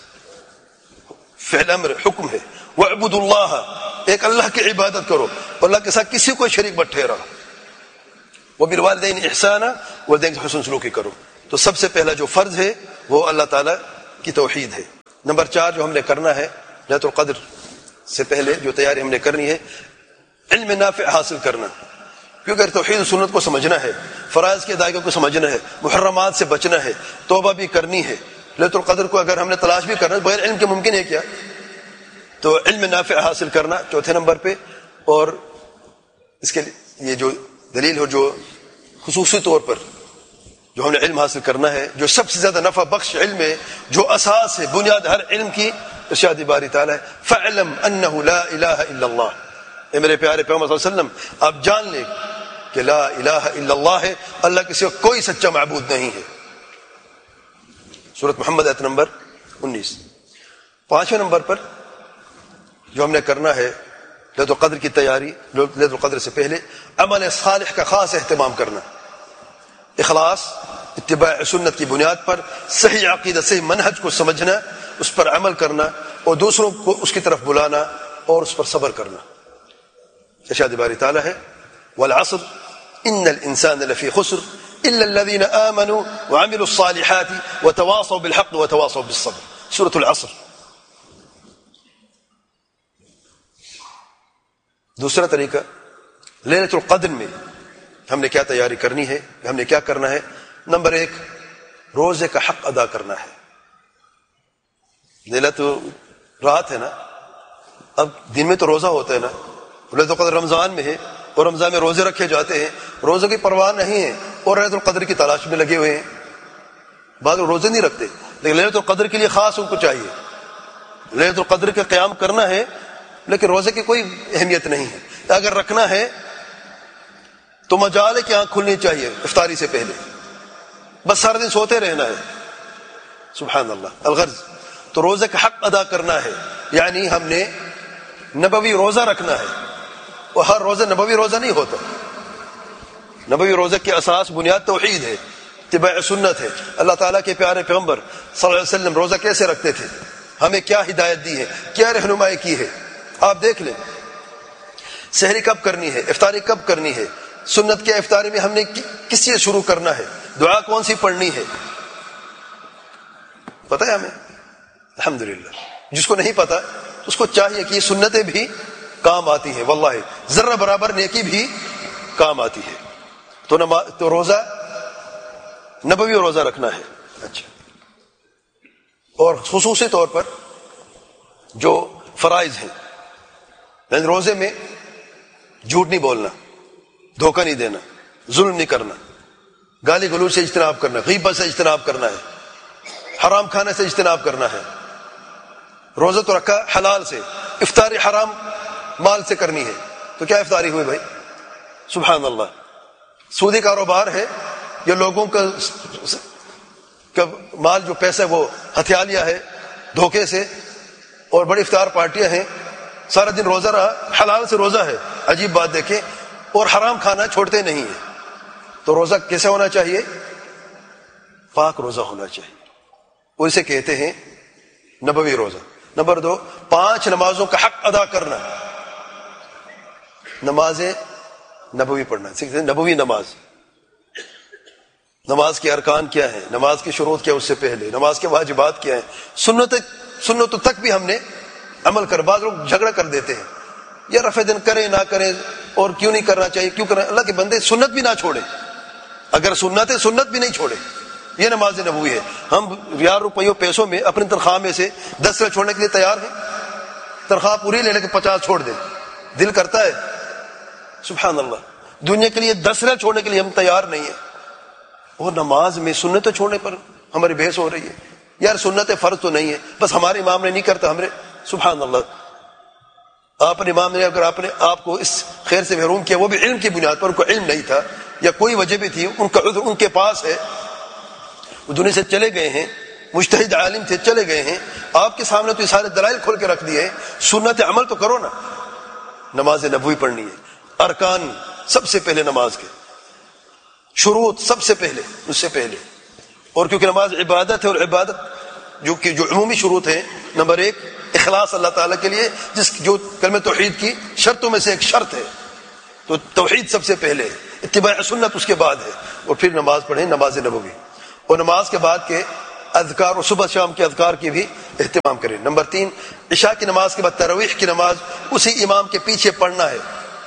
فعل امر، حکم ہے، وَاعْبُدُوا اللَّهَ، ایک اللہ کی عبادت کرو، اللہ کے ساتھ کسی کو شریک مت ٹھہراؤ، وَبِالْوَالِدَيْنِ إِحْسَانًا، والدین سے حسن سلوکی کرو۔ تو سب سے پہلا جو فرض ہے وہ اللہ تعالیٰ کی توحید ہے۔ نمبر 4 جو ہم نے کرنا ہے لیلۃ القدر سے پہلے جو تیاری ہم نے کرنی ہے، علم نافع حاصل کرنا. کیونکہ توحید و سنت کو سمجھنا ہے، فرائض کی ادائیگی کو سمجھنا ہے، محرمات سے بچنا ہے، توبہ بھی کرنی ہے. لیلۃ القدر کو اگر ہم نے تلاش بھی کرنا ہے بغیر علم کے ممکن ہے کیا؟ تو علم نافع حاصل کرنا چوتھے نمبر پہ. اور اس کے لیے یہ جو دلیل ہو جو خصوصی طور پر جو ہم نے علم حاصل کرنا ہے، جو سب سے زیادہ نفع بخش علم ہے، جو اساس ہے، بنیاد ہر علم کی، ارشاد باری تعالیٰ ہے فَاعْلَمْ أَنَّهُ لَا إِلَهَ إِلَّا اللَّهُ. اے میرے پیارے پیغمبر صلی اللہ علیہ وسلم آپ جان لیں کہ لا الہ الا اللہ ہے، اللہ کے سوا کوئی سچا معبود نہیں ہے. سورۃ محمد آیت نمبر 19. 5ویں نمبر پر جو ہم نے کرنا ہے لیلۃ القدر کی تیاری، لیلۃ القدر سے پہلے عمل صالح کا خاص اہتمام کرنا، اخلاص، اتباع سنت کی بنیاد پر صحیح عقیدہ، صحیح منہج کو سمجھنا، اس پر عمل کرنا اور دوسروں کو اس کی طرف بلانا اور اس پر صبر کرنا. ارشاد باری تعالیٰ ہے والعصر ان الانسان لفی خسر الا الذين آمنوا وعملوا الصالحات وتواصوا بالحق وتواصوا بالصبر. سورۃ العصر. دوسرا طریقہ لیلۃ القدر میں ہم نے کیا تیاری کرنی ہے، ہم نے کیا کرنا ہے. نمبر 1 روزے کا حق ادا کرنا ہے. لیلۃ رات ہے نا، اب دن میں تو روزہ ہوتا ہے نا، لیلۃ القدر رمضان میں ہے اور رمضان میں روزے رکھے جاتے ہیں، روزوں کی پرواہ نہیں ہے اور لیلۃ القدر کی تلاش میں لگے ہوئے ہیں. بعض لوگ روزے نہیں رکھتے لیکن لیلۃ القدر کے لیے خاص ان کو چاہیے. لیلۃ القدر کا قیام کرنا ہے لیکن روزے کی کوئی اہمیت نہیں ہے. اگر رکھنا ہے تو مجال ہے کہ آنکھ کھلنی چاہیے افطاری سے پہلے، بس سارا دن سوتے رہنا ہے. سبحان اللہ. الغرض تو روزے کا حق ادا کرنا ہے، یعنی ہم نے نبوی روزہ رکھنا ہے. اور ہر روزہ نبوی روزہ نہیں ہوتا. نبوی روزے کی اساس بنیاد توحید ہے، اتباع سنت ہے. اللہ تعالیٰ کے پیارے پیغمبر صلی اللہ علیہ وسلم روزہ کیسے رکھتے تھے، ہمیں کیا ہدایت دی ہے، کیا رہنمائی کی ہے. آپ دیکھ لیں سحری کب کرنی ہے، افطاری کب کرنی ہے، سنت کے افطاری میں ہم نے کس چیز شروع کرنا ہے، دعا کون سی پڑھنی ہے، پتہ ہے ہمیں الحمدللہ. جس کو نہیں پتا اس کو چاہیے کہ یہ سنتیں بھی کام آتی ہیں، واللہ ذرہ برابر نیکی بھی کام آتی ہے. تو روزہ نبوی روزہ رکھنا ہے. اچھا، اور خصوصی طور پر جو فرائض ہیں، یعنی روزے میں جھوٹ نہیں بولنا، دھوکہ نہیں دینا، ظلم نہیں کرنا، گالی گلوچ سے اجتناب کرنا، غیبت سے اجتناب کرنا ہے، حرام کھانے سے اجتناب کرنا ہے. روزہ تو رکھا حلال سے، افطاری حرام مال سے کرنی ہے تو کیا افطاری ہوئی بھائی؟ سبحان اللہ. سودی کاروبار ہے، یہ لوگوں کا مال جو پیسہ وہ ہتھیا لیا ہے دھوکے سے، اور بڑی افطار پارٹیاں ہیں، سارا دن روزہ رہا، حلال سے روزہ ہے، عجیب بات دیکھیں، اور حرام کھانا چھوڑتے نہیں ہیں. تو روزہ کیسے ہونا چاہیے؟ پاک روزہ ہونا چاہیے، اور اسے کہتے ہیں نبوی روزہ. نمبر 2 5 نمازوں کا حق ادا کرنا. نماز نبوی پڑھنا سیکھتے ہیں. نبوی نماز، نماز کے ارکان کیا ہیں، نماز کی شروط کیا اس سے پہلے، نماز کے واجبات کیا ہیں، سنتوں تک بھی ہم نے عمل کر. بعض لوگ جھگڑا کر دیتے ہیں یا رفع دن کریں نہ کریں اور کیوں نہیں کرنا چاہیے، کیوں کرنا. اللہ کے بندے سنت بھی نہ چھوڑے، اگر سنت ہے سنت بھی نہیں چھوڑے. یہ نماز نبوی ہے. ہم ریال روپیوں پیسوں میں اپنی تنخواہ میں سے 10 روپے چھوڑنے کے لیے تیار ہیں، تنخواہ پوری لینے کے 50 چھوڑ دیں، دل کرتا ہے. سبحان اللہ. دنیا کے لیے 10 روپے چھوڑنے کے لیے ہم تیار نہیں ہیں، اور نماز میں سنتیں چھوڑنے پر ہماری بحث ہو رہی ہے. یار سنت فرض تو نہیں ہے، بس ہمارے امام نے نہیں کرتا ہمارے. سبحان اللہ. آپ نے امام نے اگر آپ نے آپ کو اس خیر سے محروم کیا، وہ بھی علم کی بنیاد پر، ان کو علم نہیں تھا یا کوئی وجہ بھی تھی، ان کا عذر ان کے پاس ہے، وہ دنیا سے چلے گئے ہیں، مجتہد عالم تھے، چلے گئے ہیں. آپ کے سامنے تو یہ سارے دلائل کھول کے رکھ دیے. سنت عمل تو کرو نا. نماز نبوی پڑھنی ہے. ارکان سب سے پہلے نماز کے، شروط سب سے پہلے، اس سے پہلے. اور کیونکہ نماز عبادت ہے، اور عبادت جو عمومی شروط ہیں، نمبر 1 اخلاص اللہ تعالیٰ کے لیے، جو کلمہ توحید کی شرطوں میں سے ایک شرط ہے. تو توحید سب سے پہلے، اتباع سنت اس کے بعد ہے، اور پھر نماز پڑھیں نماز نبوی. اور نماز کے بعد کے اذکار اور صبح شام کے اذکار کی بھی اہتمام کریں۔ نمبر 3، عشاء کی نماز کے بعد تراویح کی نماز اسی امام کے پیچھے پڑھنا ہے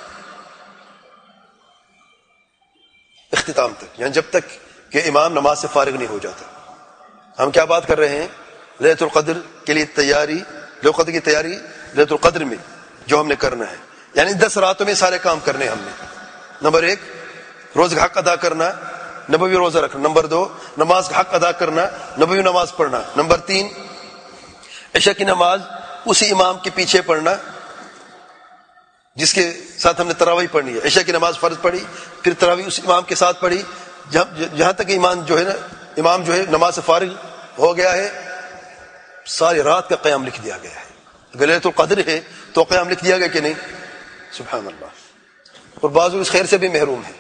اختتام تک، یعنی جب تک کہ امام نماز سے فارغ نہیں ہو جاتا۔ ہم کیا بات کر رہے ہیں؟ لیلۃ القدر کے لیے تیاری، لیلۃ القدر کی تیاری لیلۃ القدر میں جو ہم نے کرنا ہے، یعنی 10 راتوں میں سارے کام کرنے ہم نے۔ نمبر 1، روز کا حق ادا کرنا، نبوی روزہ رکھنا۔ نمبر 2، نماز کا حق ادا کرنا، نبوی نماز پڑھنا۔ نمبر 3، عشاء کی نماز اسی امام کے پیچھے پڑھنا جس کے ساتھ ہم نے تراویح پڑھنی ہے۔ عشاء کی نماز فرض پڑھی، پھر تراویح اس امام کے ساتھ پڑھی، جہاں تک امام جو ہے نماز سے فارغ ہو گیا ہے، ساری رات کا قیام لکھ دیا گیا ہے۔ اگر لیلۃ القدر ہے تو قیام لکھ دیا گیا کہ نہیں؟ سبحان اللہ۔ اور بعض اس خیر سے بھی محروم ہے۔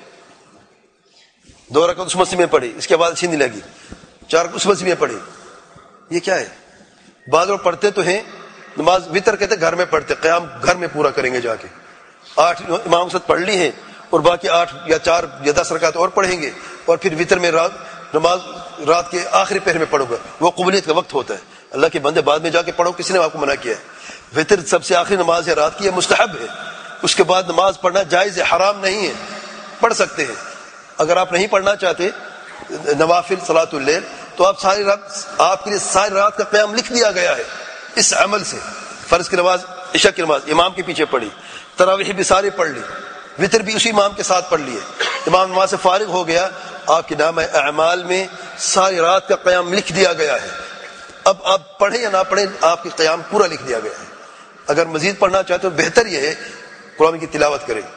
2 رکعت اس مسجد میں پڑھی، اس کے بعد اچھی نہیں لگی، 4 رکعت اس مسجد میں پڑھی، یہ کیا ہے؟ بعض لوگ پڑھتے تو ہیں نماز وتر کہتے گھر میں پڑھتے، قیام گھر میں پورا کریں گے جا کے، 8 امام کے ساتھ پڑھ لی ہیں اور باقی 8 یا 4 یا 10 رکعت اور پڑھیں گے، اور پھر وتر میں نماز رات کے آخری پہر میں پڑھو گا، وہ قبولیت کا وقت ہوتا ہے۔ اللہ کے بندے بعد میں جا کے پڑھو، کسی نے آپ کو منع کیا ہے؟ وتر سب سے آخری نماز ہے رات کی، یہ مستحب ہے، اس کے بعد نماز پڑھنا جائز ہے، حرام نہیں ہے، پڑھ سکتے ہیں۔ اگر آپ نہیں پڑھنا چاہتے نوافل صلاۃ اللیل تو آپ کے لیے ساری رات کا قیام لکھ دیا گیا ہے اس عمل سے۔ فرض کی نماز، عشاء کی نماز امام کے پیچھے پڑھی، تراویح بھی ساری پڑھ لی، وتر بھی اسی امام کے ساتھ پڑھ لیے، امام نماز سے فارغ ہو گیا، آپ کے نامہ اعمال میں ساری رات کا قیام لکھ دیا گیا ہے۔ اب آپ پڑھیں یا نہ پڑھیں، آپ کے قیام پورا لکھ دیا گیا ہے۔ اگر مزید پڑھنا چاہتے تو بہتر یہ ہے قرآن کی تلاوت کریں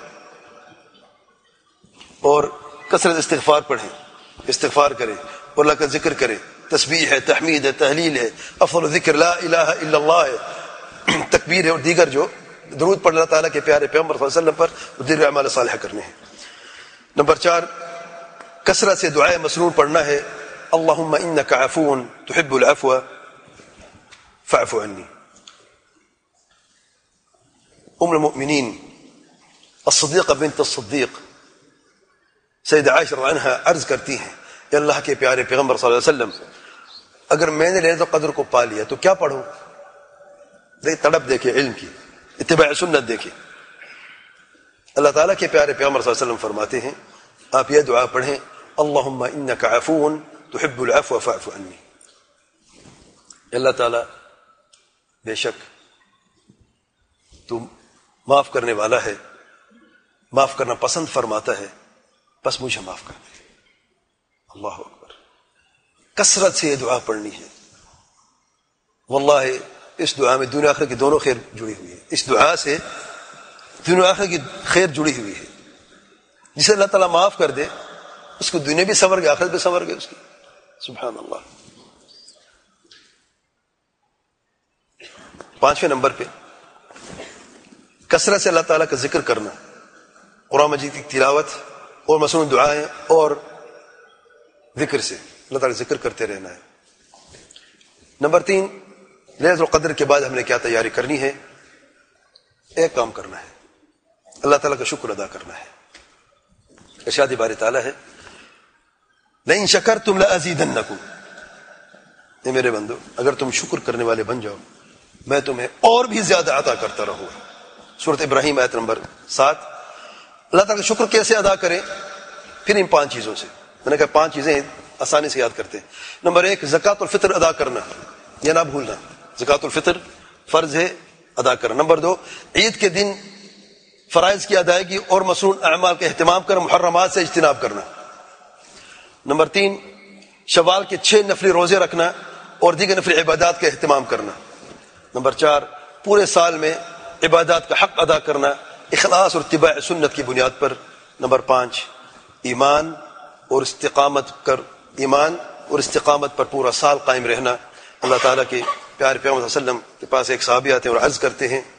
اور کثرت استغفار پڑھیں، استغفار کریں اور اللہ کا ذکر کریں، تسبیح ہے، تحمید ہے، تحلیل ہے، افضل ذکر لا الہ الا اللہ ہے، تکبیر ہے، اور دیگر جو درود پڑھ اللہ تعالیٰ کے پیارے پیغمبر صلی اللہ علیہ وسلم پر دیر اعمال صالحہ کرنے ہیں۔ نمبر 4، کثرت سے دعائے مسنون پڑھنا ہے، اللہم انک عفو تحب العفو فاعف عنی۔ ام المؤمنین الصدیقہ بنت الصدیق سیدہ عائشہ رضی اللہ عنہا عرض کرتی ہیں کہ اللہ کے پیارے پیغمبر صلی اللہ علیہ وسلم، اگر میں نے لیلۃ القدر کو پا لیا تو کیا پڑھوں؟ تڑپ دیکھے علم کی، اتباع سنت دیکھے۔ اللہ تعالیٰ کے پیارے پیغمبر صلی اللہ علیہ وسلم فرماتے ہیں آپ یہ دعا پڑھیں، اللہم انک عفو تحب العفو فاعف عنی۔ اللہ تعالیٰ بے شک تو معاف کرنے والا ہے، معاف کرنا پسند فرماتا ہے، بس مجھے معاف کر دے۔ اللہ اکبر، کثرت سے یہ دعا پڑھنی ہے۔ واللہ اس دعا میں دنیا آخرت کی دونوں خیر جڑی ہوئی ہے، اس دعا سے دنیا آخرت کی خیر جڑی ہوئی ہے۔ جسے اللہ تعالیٰ معاف کر دے اس کو دنیا بھی سنور گئے، آخرت بھی سنور گئے اس کی۔ سبحان اللہ۔ 5ویں نمبر پہ کثرت سے اللہ تعالیٰ کا ذکر کرنا، قرآن مجید کی تلاوت اور مسنون دعائیں اور ذکر سے اللہ تعالیٰ ذکر کرتے رہنا ہے۔ نمبر 3، لیلۃ القدر کے بعد ہم نے کیا تیاری کرنی ہے؟ ایک کام کرنا ہے، اللہ تعالیٰ کا شکر ادا کرنا ہے۔ ارشاد باری تعالیٰ ہے لئن شکرتم لأزیدنکم، اے میرے بندو اگر تم شکر کرنے والے بن جاؤ میں تمہیں اور بھی زیادہ عطا کرتا رہوں گا۔ سورۃ ابراہیم آیت نمبر 7۔ اللہ تعالیٰ کا شکر کیسے ادا کریں؟ پھر ان 5 چیزوں سے، میں نے کہا 5 چیزیں آسانی سے یاد کرتے ہیں۔ نمبر 1، زکوٰۃ الفطر ادا کرنا، یہ نہ بھولنا، زکوٰۃ الفطر فرض ہے، ادا کرنا۔ نمبر 2، عید کے دن فرائض کی ادائیگی اور مسنون اعمال کا اہتمام کر محرمات سے اجتناب کرنا۔ نمبر 3، شوال کے 6 نفلی روزے رکھنا اور دیگر نفلی عبادات کا اہتمام کرنا۔ نمبر 4، پورے سال میں عبادات کا حق ادا کرنا اخلاص اور اتباع سنت کی بنیاد پر۔ نمبر 5، ایمان اور استقامت پر پورا سال قائم رہنا۔ اللہ تعالیٰ کے پیارے پیغمبر صلی اللہ علیہ وسلم کے پاس ایک صحابی آتے ہیں اور عرض کرتے ہیں،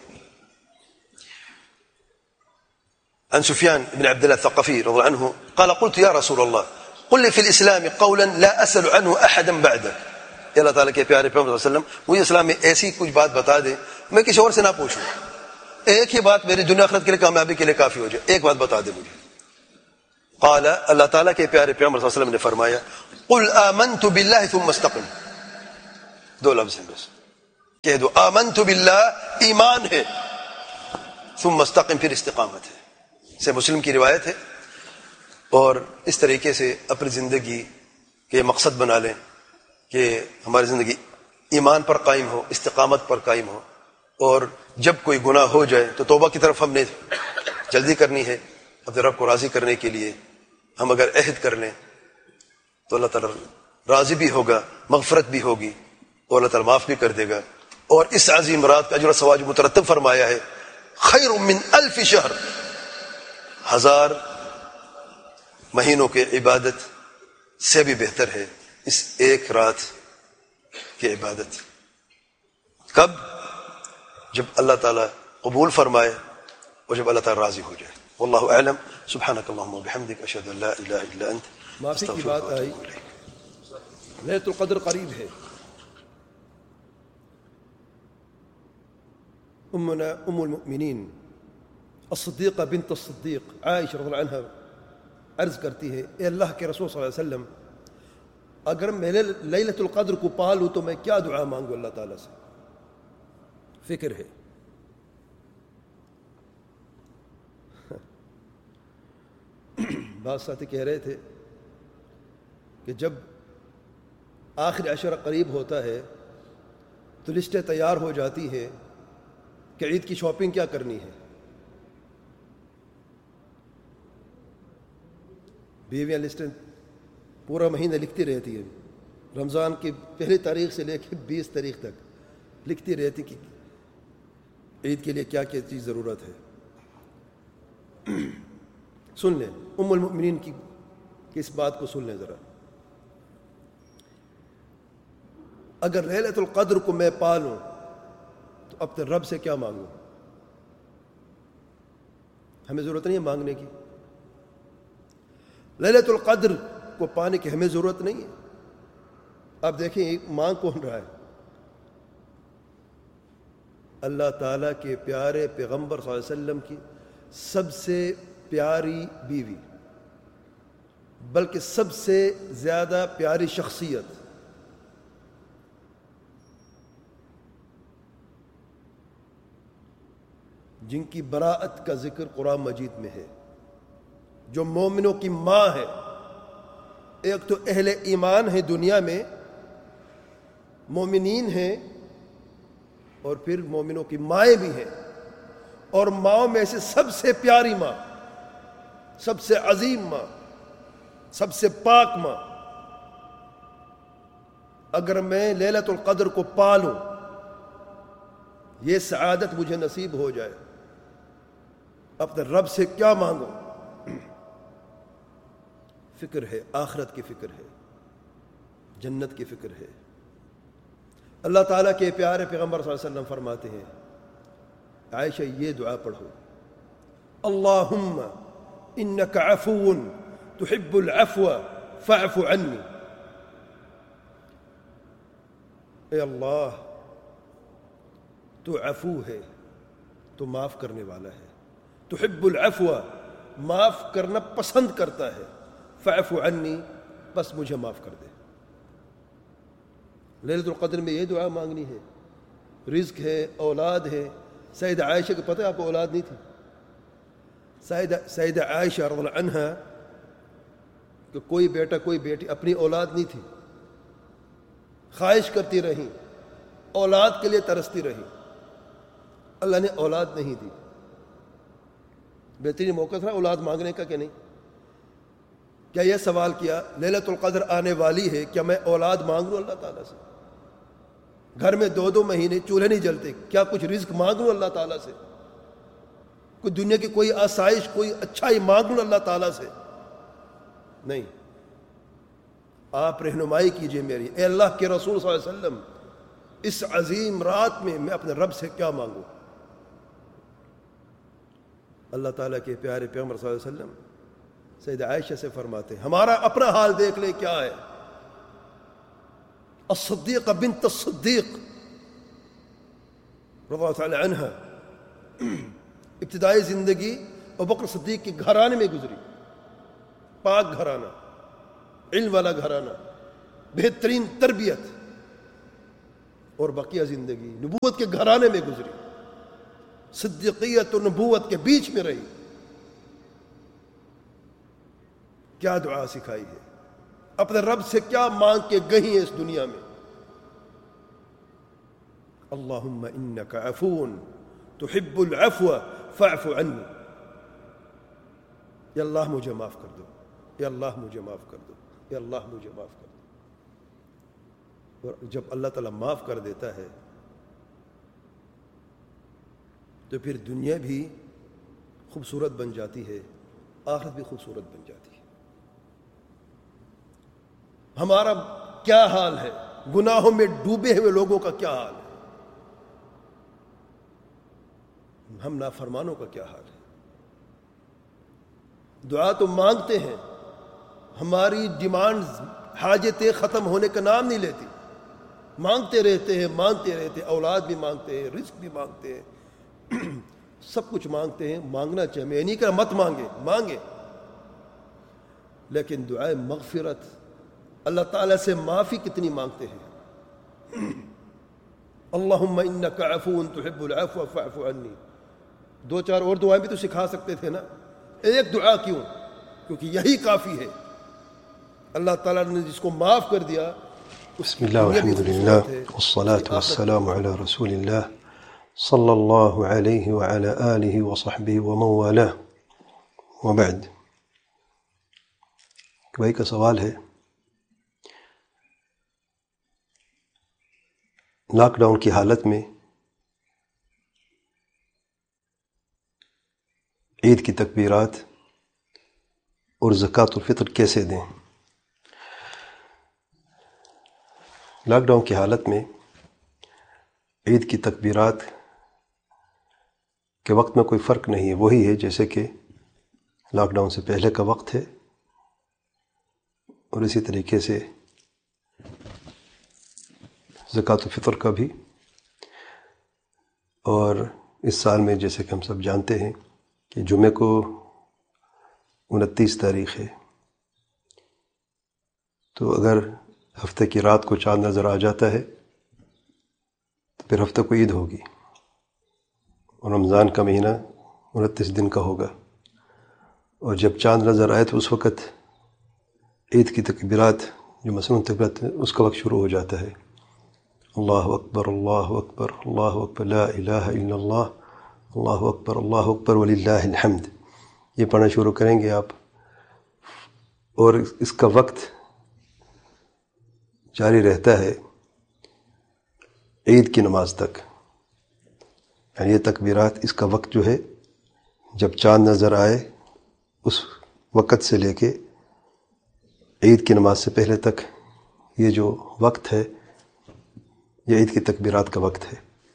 عن سفیان بن عبد الله الثقفي رضي الله عنه قال قلت يا رسول الله قل لي في الاسلام قولا لا اسال عنه احدا بعدك۔ اللہ تعالیٰ کے پیارے پیغمبر صلی اللہ علیہ وسلم مجھے اسلام میں ایسی کچھ بات بتا دے میں کسی اور سے نہ پوچھوں، ایک ہی بات میری دنیا آخرت کے لیے کامیابی کے لیے کافی ہو جائے، ایک بات بتا دے مجھے۔ قال، اللہ تعالیٰ کے پیارے پیغمبر صلی اللہ علیہ وسلم نے فرمایا قل آمنت باللہ ثم استقم، 2 لفظ ہیں بس، کہہ دو آمنت باللہ، ایمان ہے، ثم استقم، پھر استقامت ہے. سے مسلم کی روایت ہے. اور اس طریقے سے اپنی زندگی کے مقصد بنا لیں کہ ہماری زندگی ایمان پر قائم ہو، استقامت پر قائم ہو. اور جب کوئی گناہ ہو جائے تو توبہ کی طرف ہم نے جلدی کرنی ہے. اپنے رب کو راضی کرنے کے لیے ہم اگر عہد کر لیں تو اللہ تعالیٰ راضی بھی ہوگا، مغفرت بھی ہوگی، اور اللہ تعالیٰ معاف بھی کر دے گا. اور اس عظیم رات کا اجر و ثواب مترتب فرمایا ہے، خیر من 1000 شہر، 1000 مہینوں کے عبادت سے بھی بہتر ہے اس ایک رات کی عبادت. کب؟ جب اللہ تعالیٰ قبول فرمائے اور جب اللہ تعالیٰ راضی ہو جائے. واللہ اعلم. سبحانک اللہم وبحمدک، اشہد ان لا الہ الا انت. معافی کی بات آئی، لیلۃ القدر قریب ہے. امنا ام المؤمنین الصدیقہ بنت الصدیق عائشہ رضی اللہ عنہا عرض کرتی ہے، اے اللہ کے رسول صلی اللہ علیہ وسلم، اگر میں لیلۃ القدر کو پا لوں تو میں کیا دعا مانگوں اللہ تعالیٰ سے؟ فکر ہے. بعض ساتھی کہہ رہے تھے کہ جب آخر عشرہ قریب ہوتا ہے تو لسٹیں تیار ہو جاتی ہے کہ عید کی شاپنگ کیا کرنی ہے. بیویاں لسٹیں پورا مہینہ لکھتی رہتی ہیں، رمضان کی پہلی تاریخ سے لے کے 20 تاریخ تک لکھتی رہتی کہ عید کے لیے کیا کیا چیز ضرورت ہے. سن لیں ام المؤمنین کی اس بات کو سن لیں ذرا. اگر لیلۃ القدر کو میں پا لوں تو اپنے رب سے کیا مانگوں؟ ہمیں ضرورت نہیں ہے مانگنے کی. لیلۃ القدر کو پانے کی ہمیں ضرورت نہیں ہے. آپ دیکھیں مانگ کون رہا ہے؟ اللہ تعالیٰ کے پیارے پیغمبر صلی اللہ علیہ وسلم کی سب سے پیاری بیوی، بلکہ سب سے زیادہ پیاری شخصیت، جن کی براءت کا ذکر قرآن مجید میں ہے، جو مومنوں کی ماں ہے. ایک تو اہل ایمان ہے دنیا میں، مومنین ہیں، اور پھر مومنوں کی مائیں بھی ہیں. اور ماؤں میں سے سب سے پیاری ماں، سب سے عظیم ماں، سب سے پاک ماں. اگر میں لیلۃ القدر کو پالوں، یہ سعادت مجھے نصیب ہو جائے، اپنے رب سے کیا مانگوں؟ فکر ہے، آخرت کی فکر ہے، جنت کی فکر ہے. اللہ تعالیٰ کے پیارے پیغمبر صلی اللہ علیہ وسلم فرماتے ہیں، عائشہ یہ دعا پڑھو، اللہم انک عفو تحب العفو فاعف عنی. اے اللہ، تو عفو ہے، تو معاف کرنے والا ہے. تحب العفو، معاف کرنا پسند کرتا ہے. فاعف عنی، بس مجھے معاف کر دے. لیلۃ القدر میں یہ دعا مانگنی ہے. رزق ہے، اولاد ہے. سیدہ عائشہ کو پتہ ہے آپ کو اولاد نہیں تھی. سیدہ عائشہ رضی اللہ عنہا کہ کوئی بیٹا کوئی بیٹی، اپنی اولاد نہیں تھی. خواہش کرتی رہیں، اولاد کے لیے ترستی رہیں. اللہ نے اولاد نہیں دی. بہترین موقع تھا اولاد مانگنے کا کہ نہیں؟ کیا یہ سوال کیا لیلۃ القدر آنے والی ہے، کیا میں اولاد مانگ لوں اللہ تعالیٰ سے؟ گھر میں 2 مہینے چولہے نہیں جلتے، کیا کچھ رزق مانگ لوں اللہ تعالیٰ سے؟ کوئی دنیا کی کوئی آسائش، کوئی اچھائی مانگ لوں اللہ تعالیٰ سے؟ نہیں. آپ رہنمائی کیجئے میری. اے اللہ کے رسول صلی اللہ علیہ وسلم، اس عظیم رات میں اپنے رب سے کیا مانگوں؟ اللہ تعالیٰ کے پیارے پیغمبر صلی اللہ علیہ وسلم سیدہ عائشہ سے فرماتے ہیں، ہمارا اپنا حال دیکھ لے کیا ہے. الصدیقہ بنت الصدیق رضی اللہ تعالی عنہ، ابتدائی زندگی ابوبکر صدیق کے گھرانے میں گزری. پاک گھرانہ، علم والا گھرانہ، بہترین تربیت. اور بقیہ زندگی نبوت کے گھرانے میں گزری، صدیقیت اور نبوت کے بیچ میں رہی. کیا دعا سکھائی ہے، اپنے رب سے کیا مانگ کے گئی ہے اس دنیا میں. اللہم انک عفو تحب العفو فاعف عنی. یا اللہ مجھے معاف کر دو، یا اللہ مجھے معاف کر دو، یا اللہ مجھے معاف کر دو. اور جب اللہ تعالیٰ معاف کر دیتا ہے تو پھر دنیا بھی خوبصورت بن جاتی ہے، آخرت بھی خوبصورت بن جاتی ہے. ہمارا کیا حال ہے، گناہوں میں ڈوبے ہوئے لوگوں کا کیا حال ہے، ہم نافرمانوں کا کیا حال ہے. دعا تو مانگتے ہیں، ہماری ڈیمانڈ حاجتیں ختم ہونے کا نام نہیں لیتی. مانگتے رہتے ہیں، مانگتے رہتے ہیں، اولاد بھی مانگتے ہیں، رزق بھی مانگتے ہیں، سب کچھ مانگتے ہیں. مانگنا چاہیے، میں نہیں کہا مت مانگے، لیکن دعائے مغفرت، اللہ تعالیٰ سے معافی کتنی مانگتے ہیں. اللہم انک عفو تحب العفو فاعف عنی. 2-4 اور دعائیں بھی تو سکھا سکتے تھے نا، ایک دعا کیوں؟ کیونکہ یہی کافی ہے. اللہ تعالیٰ نے جس کو معاف کر دیا، بسم اللہ والحمد للہ والصلاة والسلام علی رسول اللہ صلی اللہ علیہ وعلی آلہ وصحبہ ومن والاه وبعد. بھائی کا سوال ہے، لاک ڈاؤن کی حالت میں عید کی تکبیرات اور زکوٰۃ الفطر کیسے دیں؟ لاک ڈاؤن کی حالت میں عید کی تکبیرات کے وقت میں کوئی فرق نہیں ہے، وہی ہے جیسے کہ لاک ڈاؤن سے پہلے کا وقت ہے، اور اسی طریقے سے زکوٰۃ الفطر کا بھی. اور اس سال میں جیسے کہ ہم سب جانتے ہیں کہ جمعے کو 29 تاریخ ہے، تو اگر ہفتے کی رات کو چاند نظر آ جاتا ہے تو پھر ہفتہ کو عید ہوگی، اور رمضان کا مہینہ 29 دن کا ہوگا. اور جب چاند نظر آئے تو اس وقت عید کی تکبیرات، جو مسنون تکبیرات، اس کا وقت شروع ہو جاتا ہے. اللہ اکبر اللہ اکبر اللہ اکبر لا الہ الا اللہ اللہ اکبر وللہ الحمد. یہ پڑھنا شروع کریں گے آپ، اور اس کا وقت جاری رہتا ہے عید کی نماز تک. یعنی یہ تکبیرات، اس کا وقت جو ہے جب چاند نظر آئے اس وقت سے لے کے عید کی نماز سے پہلے تک، یہ جو وقت ہے یہ عید کی تکبیرات کا وقت ہے.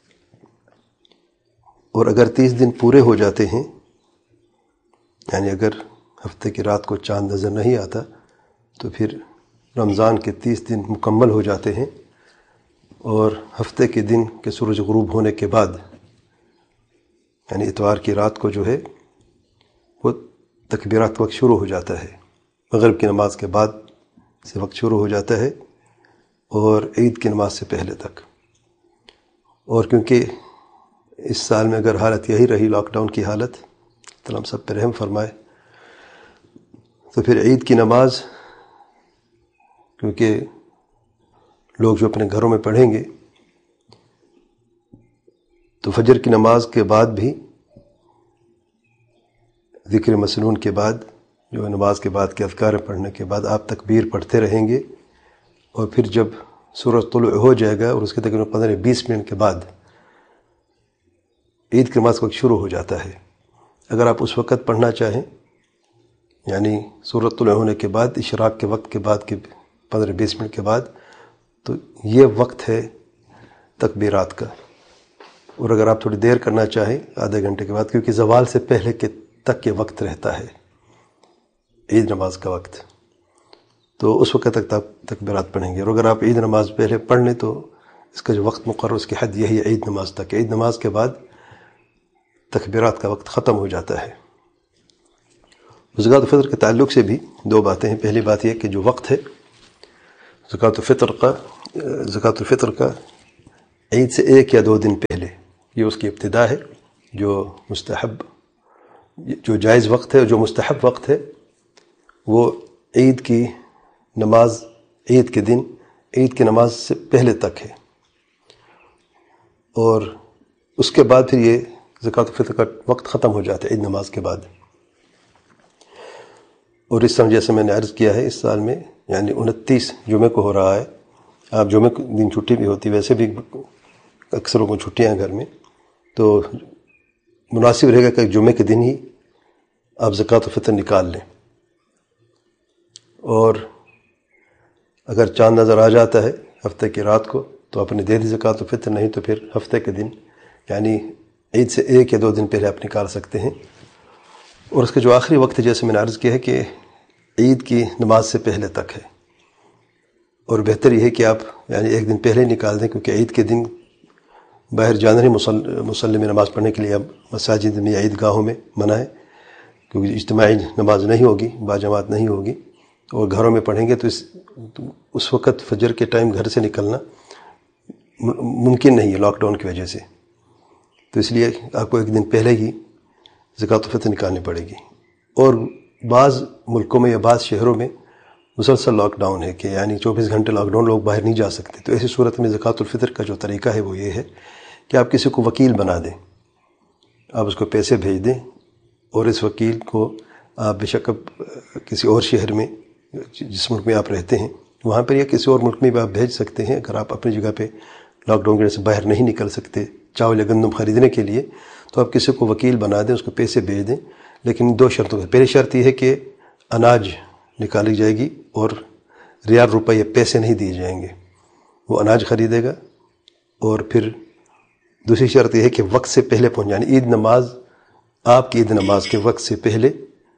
اور اگر 30 دن پورے ہو جاتے ہیں، یعنی اگر ہفتے کی رات کو چاند نظر نہیں آتا تو پھر رمضان کے 30 دن مکمل ہو جاتے ہیں، اور ہفتے کے دن کے سورج غروب ہونے کے بعد، یعنی اتوار کی رات کو جو ہے وہ تکبیرات وقت شروع ہو جاتا ہے. مغرب کی نماز کے بعد سے وقت شروع ہو جاتا ہے اور عید کی نماز سے پہلے تک. اور کیونکہ اس سال میں اگر حالت یہی رہی، لاک ڈاؤن کی حالت، تو ہم سب پہ رحم فرمائے، تو پھر عید کی نماز، کیونکہ لوگ جو اپنے گھروں میں پڑھیں گے، تو فجر کی نماز کے بعد بھی ذکر مسنون کے بعد، جو نماز کے بعد کے اذکار پڑھنے کے بعد آپ تکبیر پڑھتے رہیں گے، اور پھر جب سورج طلوع ہو جائے گا اور اس کے تقریباً 15-20 منٹ کے بعد عید کی نماز کا وقت شروع ہو جاتا ہے. اگر آپ اس وقت پڑھنا چاہیں، یعنی سورج طلوع ہونے کے بعد، اشراق کے وقت کے بعد کے 15-20 منٹ کے بعد، تو یہ وقت ہے تکبیرات کا. اور اگر آپ تھوڑی دیر کرنا چاہیں، آدھے گھنٹے کے بعد، کیونکہ زوال سے پہلے کے تک یہ وقت رہتا ہے عید نماز کا وقت، تو اس وقت تک تکبیرات پڑھیں گے. اور اگر آپ عید نماز پہلے پڑھ لیں تو اس کا جو وقت مقرر، اس کی حد یہی ہے عید نماز تک. عید نماز کے بعد تکبیرات کا وقت ختم ہو جاتا ہے. زکوٰۃ الفطر کے تعلق سے بھی 2 باتیں ہیں. پہلی بات یہ کہ جو وقت ہے زکوٰۃ الفطر کا عید سے 1 یا 2 دن پہلے، یہ اس کی ابتدا ہے. جو مستحب، جو جائز وقت ہے، جو مستحب وقت ہے، وہ عید کی نماز، عید کے دن عید کی نماز سے پہلے تک ہے. اور اس کے بعد پھر یہ زکوٰۃ الفطر کا وقت ختم ہو جاتا ہے عید نماز کے بعد. اور اس سال جیسے میں نے عرض کیا ہے، اس سال میں یعنی 29 جمعے کو ہو رہا ہے. آپ جمعے کو دن چھٹی بھی ہوتی، ویسے بھی اکثروں کو چھٹیاں ہیں گھر میں، تو مناسب رہے گا کہ جمعے کے دن ہی آپ زکوٰۃ الفطر نکال لیں. اور اگر چاند نظر آ جاتا ہے ہفتے کی رات کو تو آپ نے دے دی زکوٰۃ الفطر، نہیں تو پھر ہفتے کے دن یعنی عید سے 1 یا 2 دن پہلے آپ نکال سکتے ہیں. اور اس کا جو آخری وقت ہے، جیسے میں نے عرض کیا ہے کہ عید کی نماز سے پہلے تک ہے. اور بہتر یہ ہے کہ آپ یعنی 1 دن پہلے نکال دیں، کیونکہ عید کے دن باہر جانا ہی مصلی میں نماز پڑھنے کے لیے اب مساجد میں یا عید گاہوں میں منع ہے، کیونکہ اجتماعی نماز نہیں ہوگی، باجماعت نہیں ہوگی. اور گھروں میں پڑھیں گے تو اس وقت فجر کے ٹائم گھر سے نکلنا ممکن نہیں ہے لاک ڈاؤن کی وجہ سے. تو اس لیے آپ کو 1 دن پہلے ہی زکوٰۃ الفطر نکالنی پڑے گی. اور بعض ملکوں میں یا بعض شہروں میں مسلسل لاک ڈاؤن ہے کہ یعنی 24 گھنٹے لاک ڈاؤن، لوگ باہر نہیں جا سکتے. تو ایسی صورت میں زکوٰۃ الفطر کا جو طریقہ ہے وہ یہ ہے کہ آپ کسی کو وکیل بنا دیں، آپ اس کو پیسے بھیج دیں، اور اس وکیل کو آپ بے شک کسی اور شہر میں، جس ملک میں آپ رہتے ہیں وہاں پر یا کسی اور ملک میں بھی آپ بھیج سکتے ہیں. اگر آپ اپنی جگہ پہ لاک ڈاؤن کی وجہ سے باہر نہیں نکل سکتے چاول یا گندم خریدنے کے لیے، تو آپ کسی کو وکیل بنا دیں، اس کو پیسے بھیج دیں. لیکن 2 شرطوں پر. پہلی شرط یہ ہے کہ اناج نکالی جائے گی اور ریال، روپے یا پیسے نہیں دیے جائیں گے، وہ اناج خریدے گا. اور پھر دوسری شرط یہ ہے کہ وقت سے پہلے پہنچ جائیں، عید نماز، آپ کی عید نماز کے وقت سے پہلے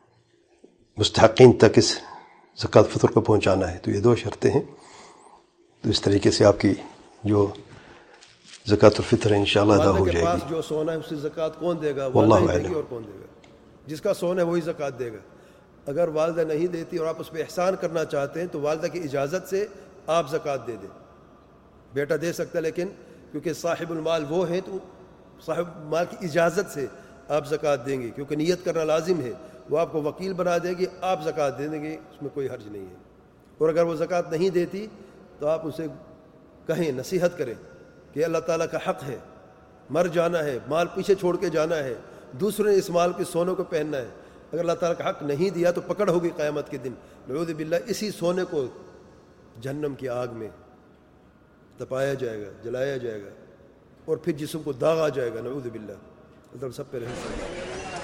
مستحقین تک اس زکوٰۃ الفطر کو پہنچانا ہے. تو یہ 2 شرطیں ہیں. تو اس طریقے سے آپ کی جو زکوٰۃ الفطر انشاءاللہ ادا ہو جائے گی. جو سونا ہے اس کی زکوٰۃ کون دے گا؟ واللہ والدہ دے اعلم. گی اور کون دے گا؟ جس کا سونا ہے وہی زکوٰۃ دے گا. اگر والدہ نہیں دیتی اور آپ اس پہ احسان کرنا چاہتے ہیں تو والدہ کی اجازت سے آپ زکوٰۃ دے دیں. بیٹا دے سکتا ہے، لیکن کیونکہ صاحب المال وہ ہیں تو صاحب مال کی اجازت سے آپ زکوٰۃ دیں گے، کیونکہ نیت کرنا لازم ہے. وہ آپ کو وکیل بنا دے گی، آپ زکوٰۃ دے دیں گے، اس میں کوئی حرج نہیں ہے. اور اگر وہ زکوٰۃ نہیں دیتی تو آپ اسے کہیں، نصیحت کریں کہ اللہ تعالیٰ کا حق ہے، مر جانا ہے، مال پیچھے چھوڑ کے جانا ہے، دوسرے نے اس مال کے سونے کو پہننا ہے. اگر اللہ تعالیٰ کا حق نہیں دیا تو پکڑ ہوگی قیامت کے دن، نعوذ باللہ. اسی سونے کو جہنم کی آگ میں تپایا جائے گا، جلایا جائے گا، اور پھر جسم کو داغا جائے گا، نعوذ باللہ. اللہ سب پہ رحم فرمائے.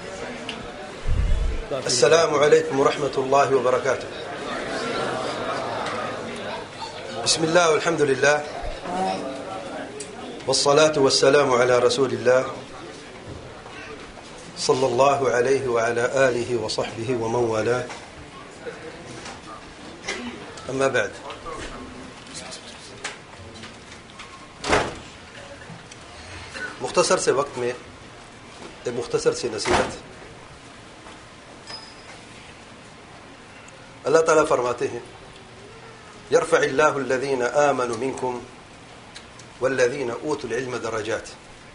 السلام علیکم ورحمۃ اللہ وبرکاتہ. بسم اللہ والحمد للہ والصلاة والسلام على رسول اللہ صلی اللہ علیہ وعلى آلہ وصحبہ ومن والاه. اما بعد، مختصر سے وقت میں ایک مختصر سی نصیحت. اللہ تعالیٰ فرماتے ہیں یرفع اللہ الذین آمنوا منکم والذین اوتوا العلم درجات.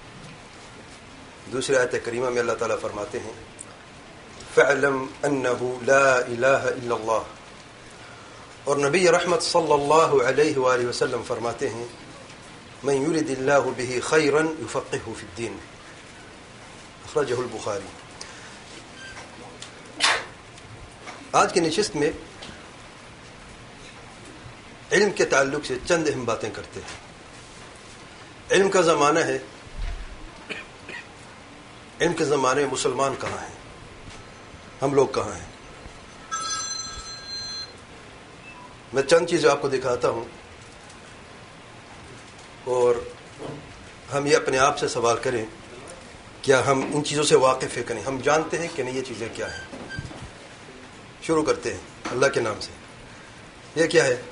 دوسری آیت کریمہ میں اللہ تعالیٰ فرماتے ہیں فاعلم انہ لا الہ الا اللہ. اور نبی رحمت صلی اللہ علیہ وآلہ وسلم فرماتے ہیں من یرد اللہ بہ خیرا یفقہہ فی الدین. اخرجہ البخاری. آج کی نشست میں علم کے تعلق سے چند اہم باتیں کرتے ہیں. علم کا زمانہ ہے. علم کے زمانے میں مسلمان کہاں ہیں؟ ہم لوگ کہاں ہیں؟ میں چند چیزیں آپ کو دکھاتا ہوں اور ہم یہ اپنے آپ سے سوال کریں کیا ہم ان چیزوں سے واقف ہیں کہ نہیں، ہم جانتے ہیں کہ نہیں یہ چیزیں کیا ہیں. شروع کرتے ہیں اللہ کے نام سے. یہ کیا ہے؟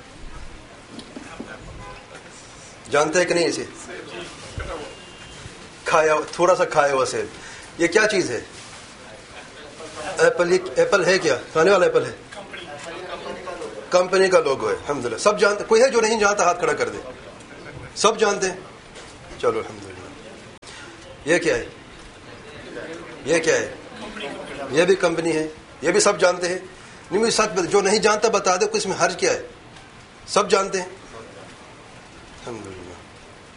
جانتے ہیں کہ نہیں اسے؟ کھایا، تھوڑا سا کھایا ہوا سیب. یہ کیا چیز ہے؟ ایپل. ایپل ہے کیا؟ کھانے والا ایپل ہے؟ کمپنی کا لوگو ہے. الحمدللہ سب جانتے. کوئی ہے جو نہیں جانتا؟ ہاتھ کھڑا کر دے. سب جانتے ہیں. چلو الحمدللہ. یہ کیا ہے؟ یہ کیا ہے؟ یہ بھی کمپنی ہے. یہ بھی سب جانتے ہیں. نہیں مجھے سچ جو نہیں جانتا بتا دے, اس میں حرج کیا ہے؟ سب جانتے ہیں الحمدللہ.